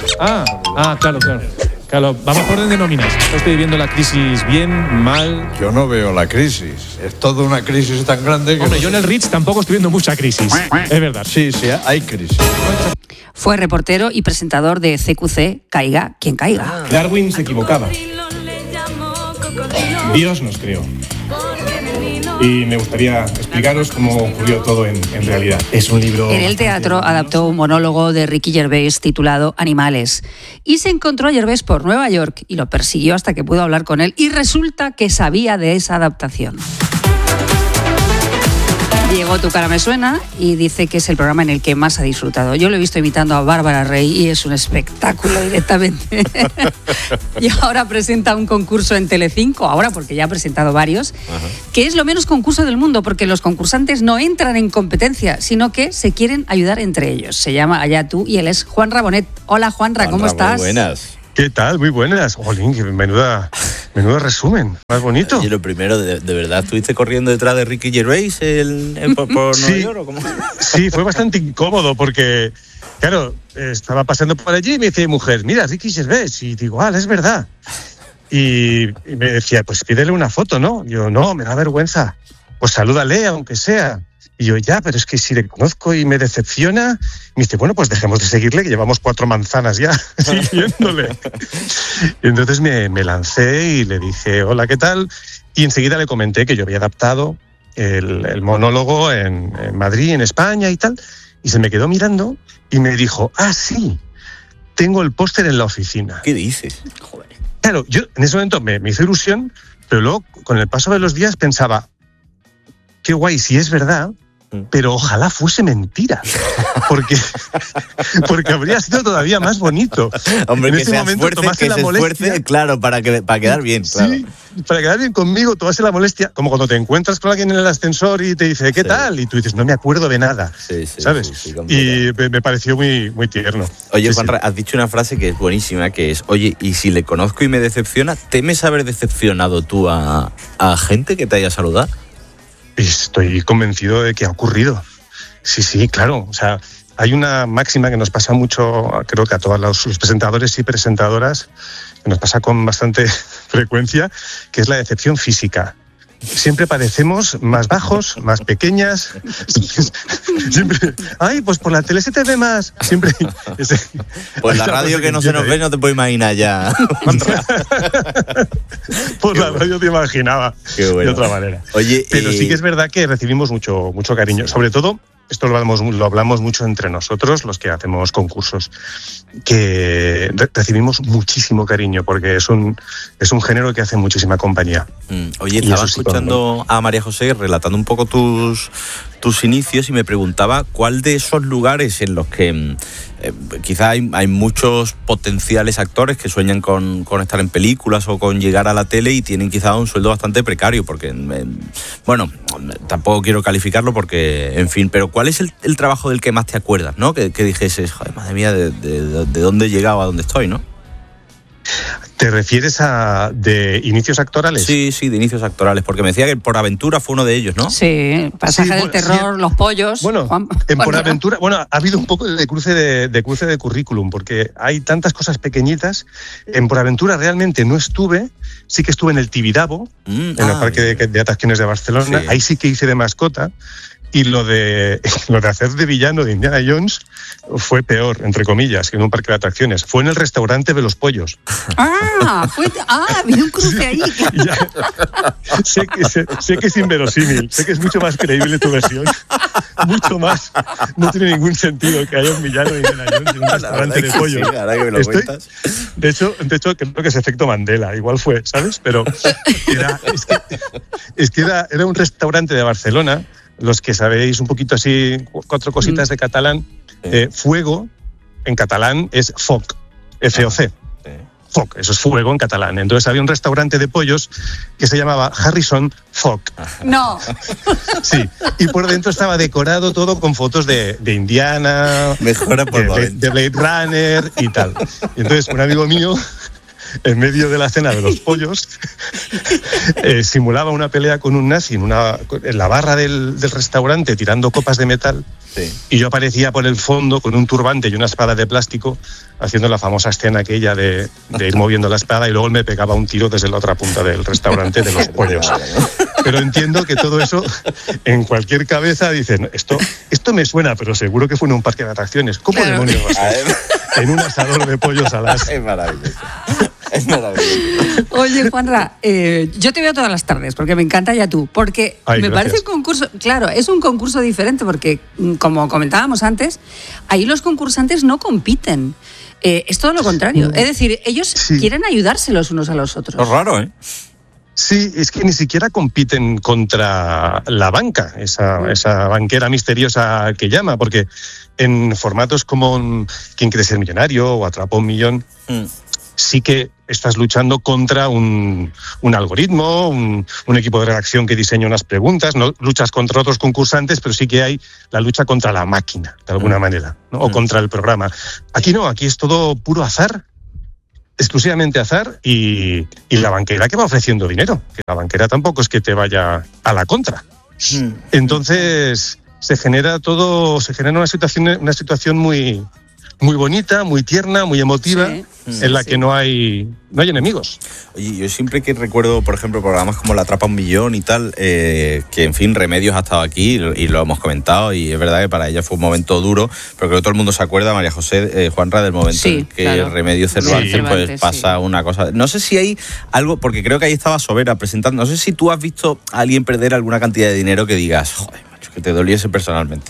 Claro, vamos por orden de nóminas. ¿Está usted viviendo la crisis bien, mal? Yo no veo la crisis. Es toda una crisis tan grande que... Hombre, yo en el Ritz tampoco estoy viendo mucha crisis. Es verdad. Sí, hay crisis. Fue reportero y presentador de CQC, Caiga quien caiga. Darwin se equivocaba. Dios nos creó. y me gustaría explicaros cómo ocurrió todo en realidad. Es un libro... En el teatro adaptó un monólogo de Ricky Gervais titulado Animales y se encontró a Gervais por Nueva York y lo persiguió hasta que pudo hablar con él y resulta que sabía de esa adaptación. Llegó Tu cara me suena y dice que es el programa en el que más ha disfrutado. Yo lo he visto imitando a Bárbara Rey y es un espectáculo directamente. Y ahora presenta un concurso en Telecinco, ahora porque ya ha presentado varios, que es lo menos concurso del mundo porque los concursantes no entran en competencia, sino que se quieren ayudar entre ellos. Se llama Allá tú y él es Juanra Bonet. Hola Juanra, ¿cómo estás? Muy buenas. ¿Qué tal? Muy buenas. Jolín, qué menudo resumen. Más bonito. Y lo primero, ¿de verdad estuviste corriendo detrás de Ricky Gervais por Nueva York o cómo? Sí, fue bastante incómodo porque, claro, estaba pasando por allí y me dice mujer, mira, Ricky Gervais. Y digo, es verdad. Y me decía, pues pídele una foto, ¿no? Yo, no, me da vergüenza. Pues salúdale, aunque sea. Y yo, ya, pero es que si le conozco y me decepciona... Me dice, bueno, pues dejemos de seguirle, que llevamos 4 manzanas ya siguiéndole. Y entonces me lancé y le dije, hola, ¿qué tal? Y enseguida le comenté que yo había adaptado el monólogo en Madrid, en España y tal. Y se me quedó mirando y me dijo, sí, tengo el póster en la oficina. ¿Qué dices? Joder. Claro, yo en ese momento me hizo ilusión, pero luego, con el paso de los días, pensaba, qué guay, si es verdad... Pero ojalá fuese mentira, porque habría sido todavía más bonito. Hombre, en que se esfuerce, claro, para quedar bien. Claro. Sí, para quedar bien conmigo, tomase la molestia, como cuando te encuentras con alguien en el ascensor y te dice, ¿qué tal? Y tú dices, no me acuerdo de nada, ¿sabes? Sí, y me pareció muy, muy tierno. Oye, Juanra, has dicho una frase que es buenísima, que es, oye, y si le conozco y me decepciona, ¿temes haber decepcionado tú a gente que te haya saludado? Estoy convencido de que ha ocurrido. Sí, claro. O sea, hay una máxima que nos pasa mucho, creo que a todos los presentadores y presentadoras, que nos pasa con bastante frecuencia, que es la decepción física. Siempre parecemos más bajos, más pequeñas. Siempre, pues por la tele se te ve más. Siempre. Pues la radio que no se nos ve no te puedo imaginar ya. Por la radio te imaginaba. Qué bueno. De otra manera. Oye, pero sí que es verdad que recibimos mucho cariño. Sobre todo, esto lo hablamos mucho entre nosotros, los que hacemos concursos, que recibimos muchísimo cariño porque es un género que hace muchísima compañía. Oye, estaba escuchando a María José relatando un poco tus inicios y me preguntaba cuál de esos lugares en los que quizá hay muchos potenciales actores que sueñan con estar en películas o con llegar a la tele y tienen quizá un sueldo bastante precario porque, bueno, tampoco quiero calificarlo porque, en fin, pero ¿cuál es el trabajo del que más te acuerdas, ¿no? Que dijeses, joder, madre mía, de dónde he llegado a dónde estoy, ¿no? ¿Te refieres a de inicios actorales? Sí, de inicios actorales, porque me decía que Por Aventura fue uno de ellos, ¿no? Sí, Pasaje del Terror, Los Pollos. Bueno, Por Aventura, ha habido un poco de cruce de currículum, porque hay tantas cosas pequeñitas. En Por Aventura realmente no estuve, sí que estuve en el Tibidabo, en el Parque de Atracciones de Barcelona, ahí sí que hice de mascota. Y lo de hacer de villano de Indiana Jones fue peor, entre comillas, que en un parque de atracciones. Fue en el restaurante de los pollos. Había un cruce ahí. Sé que es inverosímil, sé que es mucho más creíble tu versión. Mucho más. No tiene ningún sentido que haya un villano de Indiana Jones en un restaurante de pollos. Sí, ahora que me lo cuentas. De hecho, creo que es efecto Mandela. Igual fue, ¿sabes? Pero era un restaurante de Barcelona. Los que sabéis un poquito así, 4 cositas de catalán, fuego en catalán es foc, F-O-C. Foc, eso es fuego en catalán. Entonces había un restaurante de pollos que se llamaba Harrison Foc. No. Sí, y por dentro estaba decorado todo con fotos de Indiana, mejora por de Blade Runner y tal. Y entonces un amigo mío, en medio de la cena de los pollos, simulaba una pelea con un nazi en la barra del restaurante tirando copas de metal. Sí. Y yo aparecía por el fondo con un turbante y una espada de plástico haciendo la famosa escena aquella de ir moviendo la espada y luego él me pegaba un tiro desde la otra punta del restaurante de los pollos. Pero entiendo que todo eso en cualquier cabeza dice, esto me suena, pero seguro que fue en un parque de atracciones. ¿Cómo demonios va a ser? En un asador de pollos a las... Es maravilloso. Es maravilloso. Oye, Juanra, yo te veo todas las tardes porque me encanta Ya Tú, porque me parece un concurso, claro, es un concurso diferente porque, como comentábamos antes, ahí los concursantes no compiten. Es todo lo contrario. Es decir, ellos quieren ayudarse los unos a los otros. Es raro, ¿eh? Sí, es que ni siquiera compiten contra la banca, esa banquera misteriosa que llama, porque en formatos como ¿Quién quiere ser millonario? O Atrapa un millón, sí que estás luchando contra un algoritmo, un equipo de redacción que diseña unas preguntas, no luchas contra otros concursantes, pero sí que hay la lucha contra la máquina, de alguna manera, ¿no? O contra el programa. Aquí no, aquí es todo puro azar, exclusivamente azar, y la banquera que va ofreciendo dinero, que la banquera tampoco es que te vaya a la contra. Entonces se genera una situación muy bonita, muy tierna, muy emotiva, en la que no hay enemigos. Oye, yo siempre que recuerdo, por ejemplo, programas como La Atrapa un Millón y tal, que en fin, Remedios ha estado aquí y lo hemos comentado, y es verdad que para ella fue un momento duro, pero creo que todo el mundo se acuerda, María José, Juanra, del momento en que Remedios Cervantes pues pasa una cosa. No sé si hay algo, porque creo que ahí estaba Sobera presentando, no sé si tú has visto a alguien perder alguna cantidad de dinero que digas, joder, macho, que te doliese personalmente.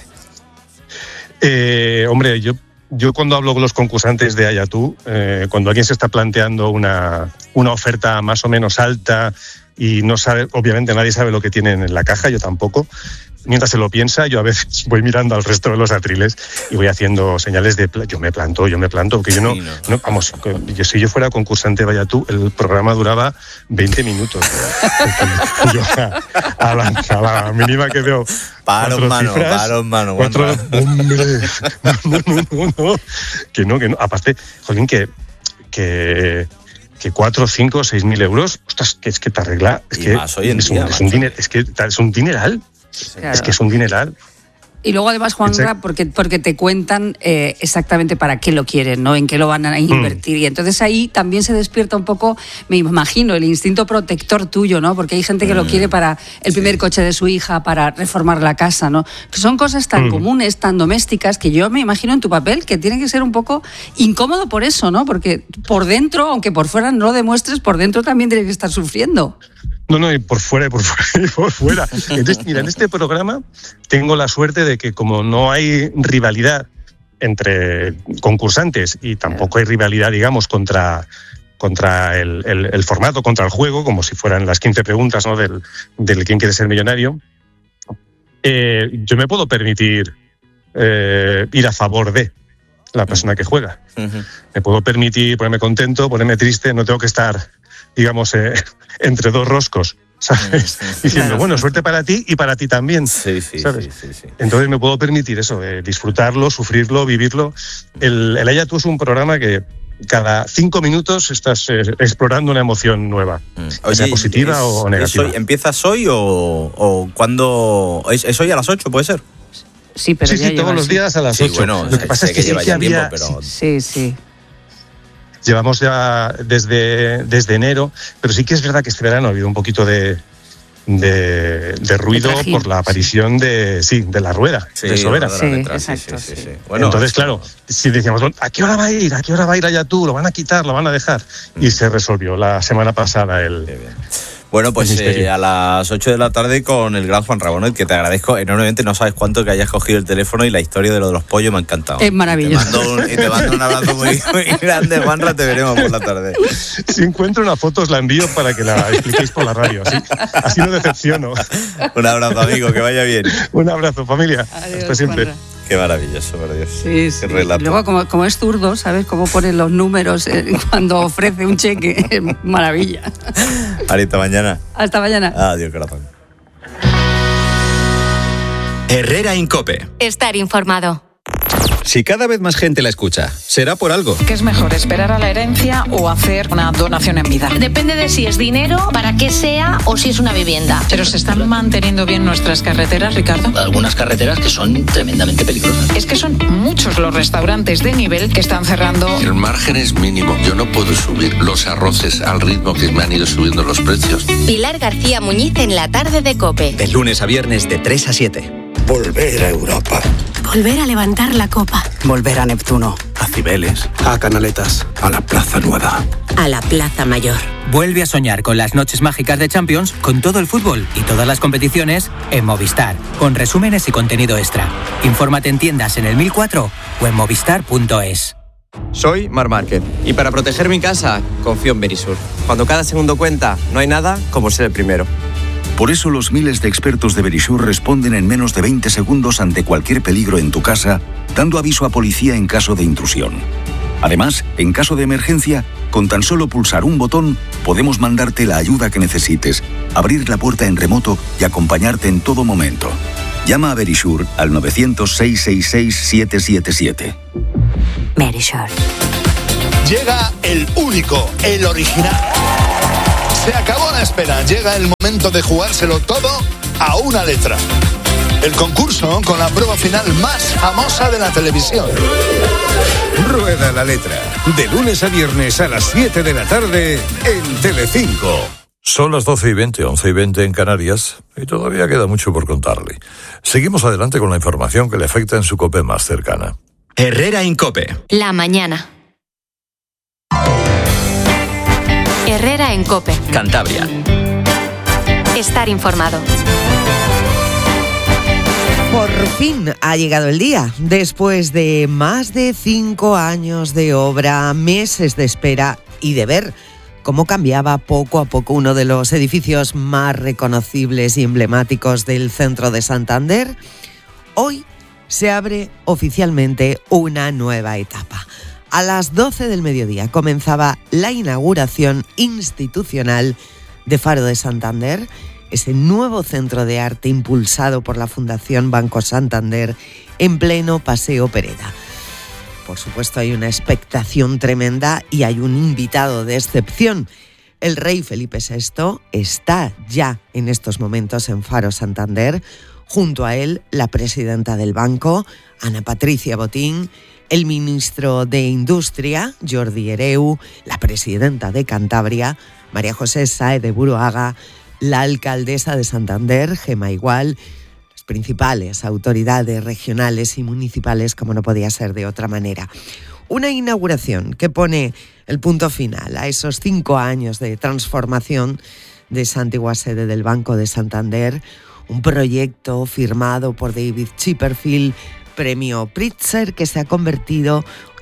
Hombre, yo cuando hablo con los concursantes de Ya Tú, cuando alguien se está planteando una oferta más o menos alta y no sabe, obviamente nadie sabe lo que tienen en la caja, yo tampoco, mientras se lo piensa, yo a veces voy mirando al resto de los atriles y voy haciendo señales de yo me planto, porque yo no vamos, si yo fuera concursante de Ya Tú, el programa duraba 20 minutos. Yo a la mínima que veo Paro, mano. Hombre, no. Que no. Aparte, jolín, que 4, 5, 6.000 euros, ostras, que es que te arregla. Es que más hoy en día, es un dineral. Claro. Es que es un dineral. Y luego además, Juanra, porque te cuentan exactamente para qué lo quieren, ¿no? En qué lo van a invertir. Y entonces ahí también se despierta un poco, me imagino, el instinto protector tuyo, ¿no? Porque hay gente que lo quiere para el primer coche de su hija, para reformar la casa, ¿no? Que son cosas tan comunes, tan domésticas, que yo me imagino en tu papel que tiene que ser un poco incómodo por eso, ¿no? Porque por dentro, aunque por fuera no lo demuestres, por dentro también tienes que estar sufriendo. No, y por fuera. Entonces, mira, en este programa tengo la suerte de que como no hay rivalidad entre concursantes y tampoco hay rivalidad, digamos, contra el formato, contra el juego, como si fueran las 15 preguntas, ¿no? del ¿Quién quiere ser millonario? Yo me puedo permitir ir a favor de la persona que juega. Me puedo permitir ponerme contento, ponerme triste, no tengo que estar, digamos, entre dos roscos, ¿sabes? Diciendo, bueno, suerte para ti y para ti también, ¿sabes? Sí. Entonces me puedo permitir eso, disfrutarlo, sufrirlo, vivirlo. El Ya Tú es un programa que cada 5 minutos estás explorando una emoción nueva, sea positiva o negativa. ¿Empiezas hoy o cuándo? ¿Es hoy a las 8, puede ser? Sí, pero sí, todos los días a las 8. Bueno, lo que pasa es que lleva sí que había... Tiempo, pero... Sí. Llevamos ya desde enero, pero sí que es verdad que este verano ha habido un poquito de ruido por la aparición de la rueda, de Sobera. Sí, exacto. Sí. Bueno, entonces, claro, si decíamos, ¿a qué hora va a ir? ¿A qué hora va a ir a Ya Tú? ¿Lo van a quitar? ¿Lo van a dejar? Y se resolvió la semana pasada Bueno, pues a las 8 de la tarde con el gran Juan Rabonet, que te agradezco enormemente. No sabes cuánto que hayas cogido el teléfono y la historia de lo de los pollos me ha encantado. Es maravilloso. Te mando un abrazo muy grande, Juanra, te veremos por la tarde. Si encuentro una foto os la envío para que la expliquéis por la radio, así no decepciono. Un abrazo, amigo, que vaya bien. Un abrazo, familia. Adiós, hasta siempre. Juanra. Qué maravilloso, por Dios. Sí. Qué relato. Luego, como es zurdo, ¿sabes cómo ponen los números cuando ofrece un cheque? Es maravilla. Hasta mañana. Hasta mañana. Adiós, corazón. Herrera en COPE. Estar informado. Si cada vez más gente la escucha, será por algo. ¿Qué es mejor, esperar a la herencia o hacer una donación en vida? Depende de si es dinero, para qué sea o si es una vivienda. ¿Pero se están manteniendo bien nuestras carreteras, Ricardo? Algunas carreteras que son tremendamente peligrosas. Es que son muchos los restaurantes de nivel que están cerrando. El margen es mínimo. Yo no puedo subir los arroces al ritmo que me han ido subiendo los precios. Pilar García Muñiz en la tarde de COPE. De lunes a viernes de 3 a 7. Volver a Europa. Volver a levantar la copa. Volver a Neptuno. a Cibeles, a Canaletas, a la Plaza Nueva, a la Plaza Mayor. Vuelve a soñar con las noches mágicas de Champions, con todo el fútbol y todas las competiciones en Movistar, con resúmenes y contenido extra. Infórmate en tiendas en el 1004 o en movistar.es. Soy Marc Márquez y para proteger mi casa confío en Verisur. Cuando cada segundo cuenta, no hay nada como ser el primero. Por eso los miles de expertos de Verisur responden en menos de 20 segundos ante cualquier peligro en tu casa, dando aviso a policía en caso de intrusión. Además, en caso de emergencia, con tan solo pulsar un botón, podemos mandarte la ayuda que necesites, abrir la puerta en remoto y acompañarte en todo momento. Llama a Verisur al 900-666-777. Verisur. Llega el único, el original. Se acabó la espera, llega el momento de jugárselo todo a una letra. El concurso con la prueba final más famosa de la televisión. Rueda la letra, de lunes a viernes a las 7 de la tarde en Telecinco. Son las 12:20, 11:20 en Canarias, y todavía queda mucho por contarle. Seguimos adelante con la información que le afecta en su COPE más cercana. Herrera Incope. La mañana. Herrera en COPE. Cantabria. Estar informado. Por fin ha llegado el día. Después de más de 5 años de obra, meses de espera y de ver cómo cambiaba poco a poco uno de los edificios más reconocibles y emblemáticos del centro de Santander, hoy se abre oficialmente una nueva etapa. A las 12 del mediodía comenzaba la inauguración institucional de Faro de Santander, ese nuevo centro de arte impulsado por la Fundación Banco Santander en pleno Paseo Pereda. Por supuesto, hay una expectación tremenda y hay un invitado de excepción. El rey Felipe VI está ya en estos momentos en Faro Santander. Junto a él, la presidenta del banco, Ana Patricia Botín, el ministro de Industria, Jordi Hereu, la presidenta de Cantabria, María José Sáez de Buruaga, la alcaldesa de Santander, Gemma Igual, las principales autoridades regionales y municipales, como no podía ser de otra manera. Una inauguración que pone el punto final a esos 5 años de transformación de esa antigua sede del Banco de Santander, un proyecto firmado por David Chipperfield, premio Pritzker, que ha convertido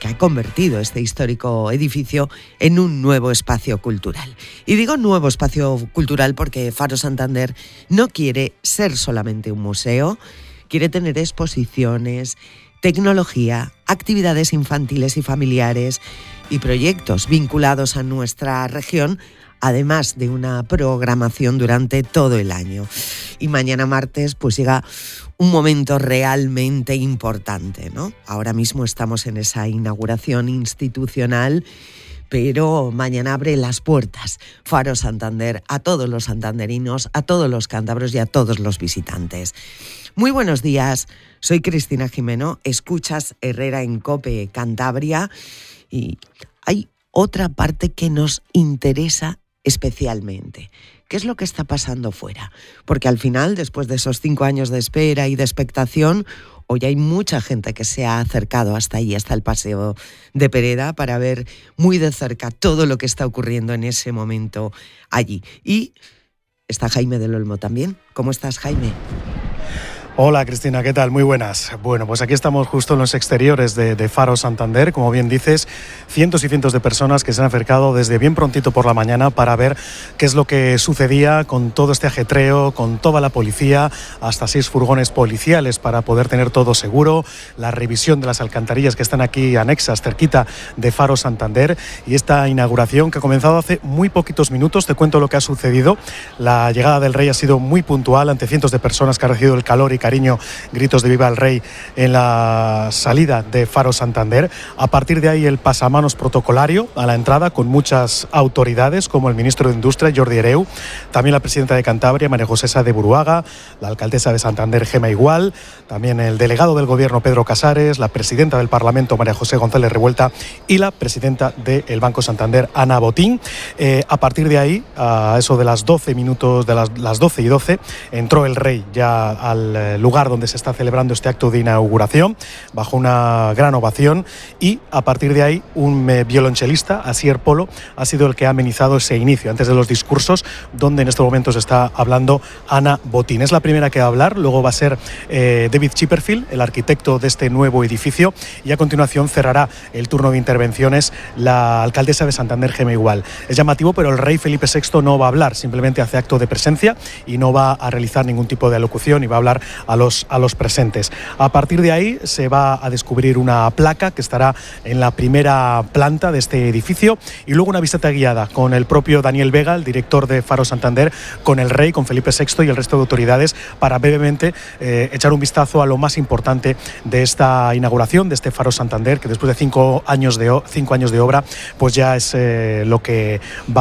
este histórico edificio en un nuevo espacio cultural. Y digo nuevo espacio cultural porque Faro Santander no quiere ser solamente un museo, quiere tener exposiciones, tecnología, actividades infantiles y familiares y proyectos vinculados a nuestra región, además de una programación durante todo el año. Y mañana martes pues llega un momento realmente importante, ¿no? Ahora mismo estamos en esa inauguración institucional, pero mañana abre las puertas Faro Santander a todos los santanderinos, a todos los cántabros y a todos los visitantes. Muy buenos días, soy Cristina Jimeno, escuchas Herrera en COPE Cantabria y hay otra parte que nos interesa especialmente. ¿Qué es lo que está pasando fuera? Porque al final, después de esos 5 años de espera y de expectación, hoy hay mucha gente que se ha acercado hasta ahí, hasta el Paseo de Pereda, para ver muy de cerca todo lo que está ocurriendo en ese momento allí. Y está Jaime del Olmo también. ¿Cómo estás, Jaime? Hola Cristina, ¿qué tal? Muy buenas. Bueno, pues aquí estamos justo en los exteriores de Faro Santander. Como bien dices, cientos y cientos de personas que se han acercado desde bien prontito por la mañana para ver qué es lo que sucedía con todo este ajetreo, con toda la policía, hasta 6 furgones policiales para poder tener todo seguro, la revisión de las alcantarillas que están aquí anexas, cerquita de Faro Santander, y esta inauguración que ha comenzado hace muy poquitos minutos. Te cuento lo que ha sucedido. La llegada del rey ha sido muy puntual ante cientos de personas que han recibido el calor y cariño, gritos de viva el rey en la salida de Faro Santander. A partir de ahí el pasamanos protocolario a la entrada con muchas autoridades como el ministro de Industria, Jordi Hereu, también la presidenta de Cantabria, María José Sáez de Buruaga, la alcaldesa de Santander, Gemma Igual, también el delegado del gobierno, Pedro Casares, la presidenta del Parlamento, María José González Revuelta, y la presidenta del Banco Santander, Ana Botín. A partir de ahí, a eso de las 12 minutos, de las 12:12, entró el rey ya al lugar donde se está celebrando este acto de inauguración, bajo una gran ovación, y a partir de ahí un violonchelista, Asier Polo, ha sido el que ha amenizado ese inicio, antes de los discursos, donde en estos momentos está hablando Ana Botín. Es la primera que va a hablar, luego va a ser David Chipperfield, el arquitecto de este nuevo edificio, y a continuación cerrará el turno de intervenciones la alcaldesa de Santander, Gemma Igual. Es llamativo, pero el rey Felipe VI no va a hablar, simplemente hace acto de presencia y no va a realizar ningún tipo de alocución y va a hablar a los presentes. A partir de ahí se va a descubrir una placa que estará en la primera planta de este edificio, y luego una visita guiada con el propio Daniel Vega, el director de Faro Santander, con el rey, con Felipe VI y el resto de autoridades, para brevemente echar un vistazo a lo más importante de esta inauguración, de este Faro Santander, que después de 5 años de obra, pues ya es lo que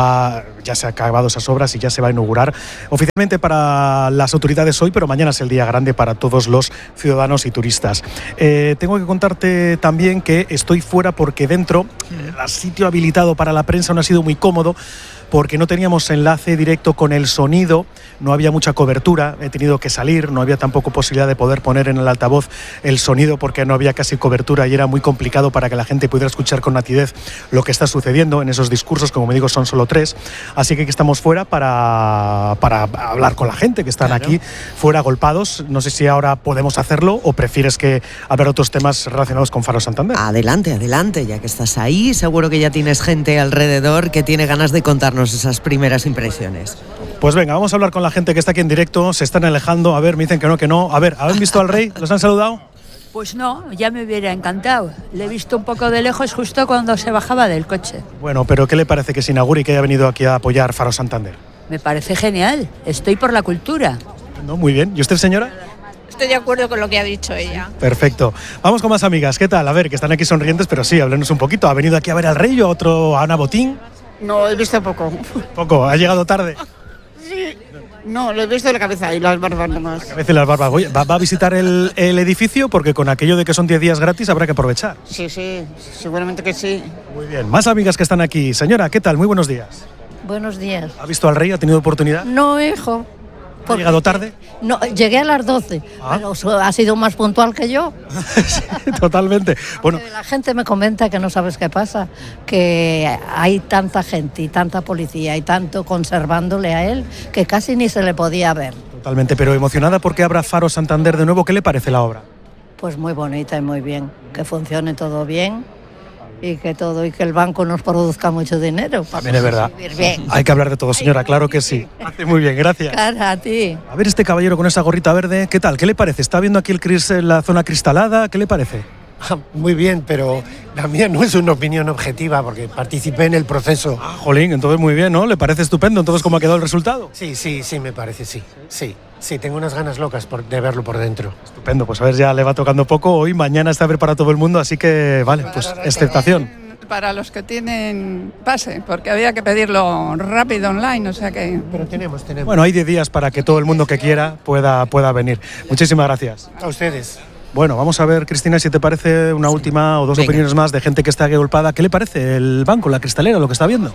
ya se han acabado esas obras y ya se va a inaugurar oficialmente para las autoridades hoy, pero mañana es el día grande para todos los ciudadanos y turistas. Tengo que contarte también que estoy fuera porque dentro el sitio habilitado para la prensa no ha sido muy cómodo, porque no teníamos enlace directo con el sonido, no había mucha cobertura, he tenido que salir, no había tampoco posibilidad de poder poner en el altavoz el sonido porque no había casi cobertura y era muy complicado para que la gente pudiera escuchar con nitidez lo que está sucediendo en esos discursos, como me digo, son solo 3, así que estamos fuera para hablar con la gente que están aquí fuera agolpados. No sé si ahora podemos hacerlo o prefieres que hablar otros temas relacionados con Faro Santander. Adelante, ya que estás ahí, seguro que ya tienes gente alrededor que tiene ganas de contarnos esas primeras impresiones. Pues venga, vamos a hablar con la gente que está aquí en directo, se están alejando, a ver, me dicen que no. A ver, ¿han visto al rey? ¿Los han saludado? Pues no, ya me hubiera encantado. Le he visto un poco de lejos justo cuando se bajaba del coche. Bueno, pero ¿qué le parece que se inaugure y que haya venido aquí a apoyar Faro Santander? Me parece genial, estoy por la cultura. No, muy bien. ¿Y usted, señora? Estoy de acuerdo con lo que ha dicho ella. Perfecto. Vamos con más amigas. ¿Qué tal? A ver, que están aquí sonrientes, pero sí, háblenos un poquito. ¿Ha venido aquí a ver al rey o otro, a Ana Botín? No, he visto poco. ¿Poco? ¿Ha llegado tarde? Sí. No, lo he visto de la cabeza y las barbas nomás. La cabeza y las barbas. Oye, ¿va a visitar el edificio? Porque con aquello de que son 10 días gratis habrá que aprovechar. Sí, seguramente que sí. Muy bien. Más amigas que están aquí. Señora, ¿qué tal? Muy buenos días. Buenos días. ¿Ha visto al rey? ¿Ha tenido oportunidad? No, hijo. ¿Ha llegado tarde? No, llegué a las 12, pero ha sido más puntual que yo. Sí, totalmente. Bueno, la gente me comenta que no sabes qué pasa, que hay tanta gente y tanta policía y tanto conservándole a él que casi ni se le podía ver. Totalmente, pero emocionada porque abra Faro Santander de nuevo. ¿Qué le parece la obra? Pues muy bonita y muy bien, que funcione todo bien. Y que el banco nos produzca mucho dinero. También es verdad. Bien. Hay que hablar de todo, señora, claro que sí. Hace muy bien, gracias. Cara a ti. A ver este caballero con esa gorrita verde, ¿qué tal? ¿Qué le parece? ¿Está viendo aquí la zona cristalada? ¿Qué le parece? Muy bien, pero la mía no es una opinión objetiva porque participé en el proceso. Jolín, entonces muy bien, ¿no? ¿Le parece estupendo? Entonces, ¿cómo ha quedado el resultado? Sí, me parece, sí, tengo unas ganas locas de verlo por dentro. Estupendo, pues a ver, ya le va tocando poco. Hoy, mañana está a ver para todo el mundo, así que, vale, pues aceptación. Para los que tienen pase, porque había que pedirlo rápido online, o sea que... Pero tenemos. Bueno, hay 10 días para que todo el mundo que quiera pueda venir. Muchísimas gracias. A ustedes. Bueno, vamos a ver, Cristina, si te parece una última o dos opiniones más de gente que está agolpada. ¿Qué le parece el banco, la cristalera, lo que está viendo?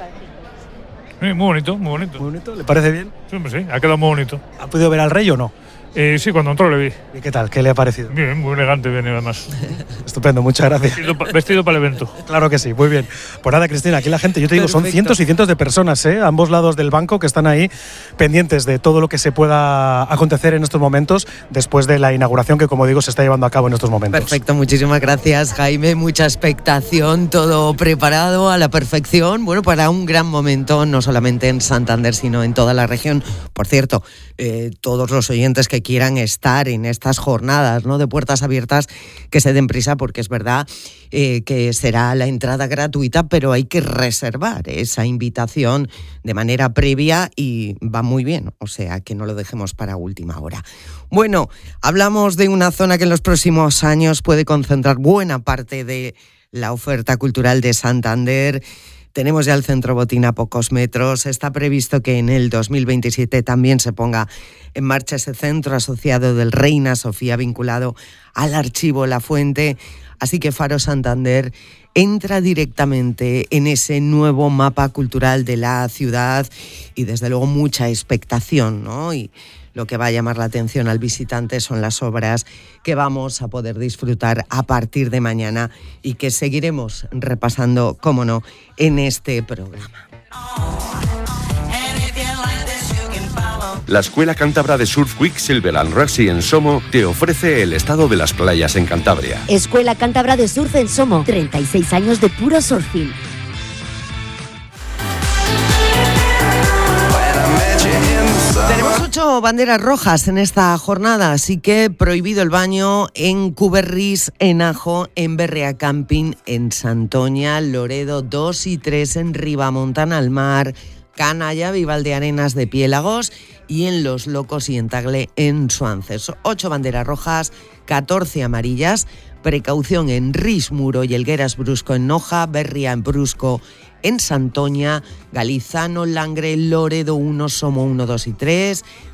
Muy bonito. ¿Muy bonito? ¿Le parece bien? Sí, ha quedado muy bonito. ¿Ha podido ver al rey o no? Sí, cuando entró le vi. ¿Y qué tal? ¿Qué le ha parecido? Bien, muy elegante viene además. Estupendo, muchas gracias. Vestido para el evento. Claro que sí, muy bien. Pues nada, Cristina, aquí la gente, yo te digo, son cientos y cientos de personas, a ambos lados del banco, que están ahí pendientes de todo lo que se pueda acontecer en estos momentos después de la inauguración que, como digo, se está llevando a cabo en estos momentos. Perfecto, muchísimas gracias, Jaime. Mucha expectación, todo preparado a la perfección. Bueno, para un gran momento, no solamente en Santander, sino en toda la región. Por cierto, todos los oyentes que quieran estar en estas jornadas, ¿no?, de puertas abiertas, que se den prisa, porque es verdad que será la entrada gratuita, pero hay que reservar esa invitación de manera previa y va muy bien, o sea que no lo dejemos para última hora. Bueno, hablamos de una zona que en los próximos años puede concentrar buena parte de la oferta cultural de Santander. Tenemos ya el Centro Botín a pocos metros. Está previsto que en el 2027 también se ponga en marcha ese centro asociado del Reina Sofía vinculado al Archivo La Fuente. Así que Faro Santander entra directamente en ese nuevo mapa cultural de la ciudad y desde luego mucha expectación, ¿no? Y lo que va a llamar la atención al visitante son las obras que vamos a poder disfrutar a partir de mañana y que seguiremos repasando, cómo no, en este programa. La Escuela Cántabra de Surf Quicksilver and Rugby en Somo te ofrece el estado de las playas en Cantabria. Escuela Cántabra de Surf en Somo, 36 años de puro surfing. Tenemos 8 banderas rojas en esta jornada, así que prohibido el baño en Cuberris, en Ajo, en Berrea Camping, en Santoña, Loredo 2 y 3, en Ribamontana al Mar, Canalla, Vivaldearenas de Piélagos y en Los Locos y en Tagle en Suances. 8 banderas rojas, 14 amarillas. Precaución en Ris, Muro y Elgueras Brusco en Noja, Berria en Brusco en Santoña, Galizano, Langre, Loredo 1, Somo 1, 2 y 3,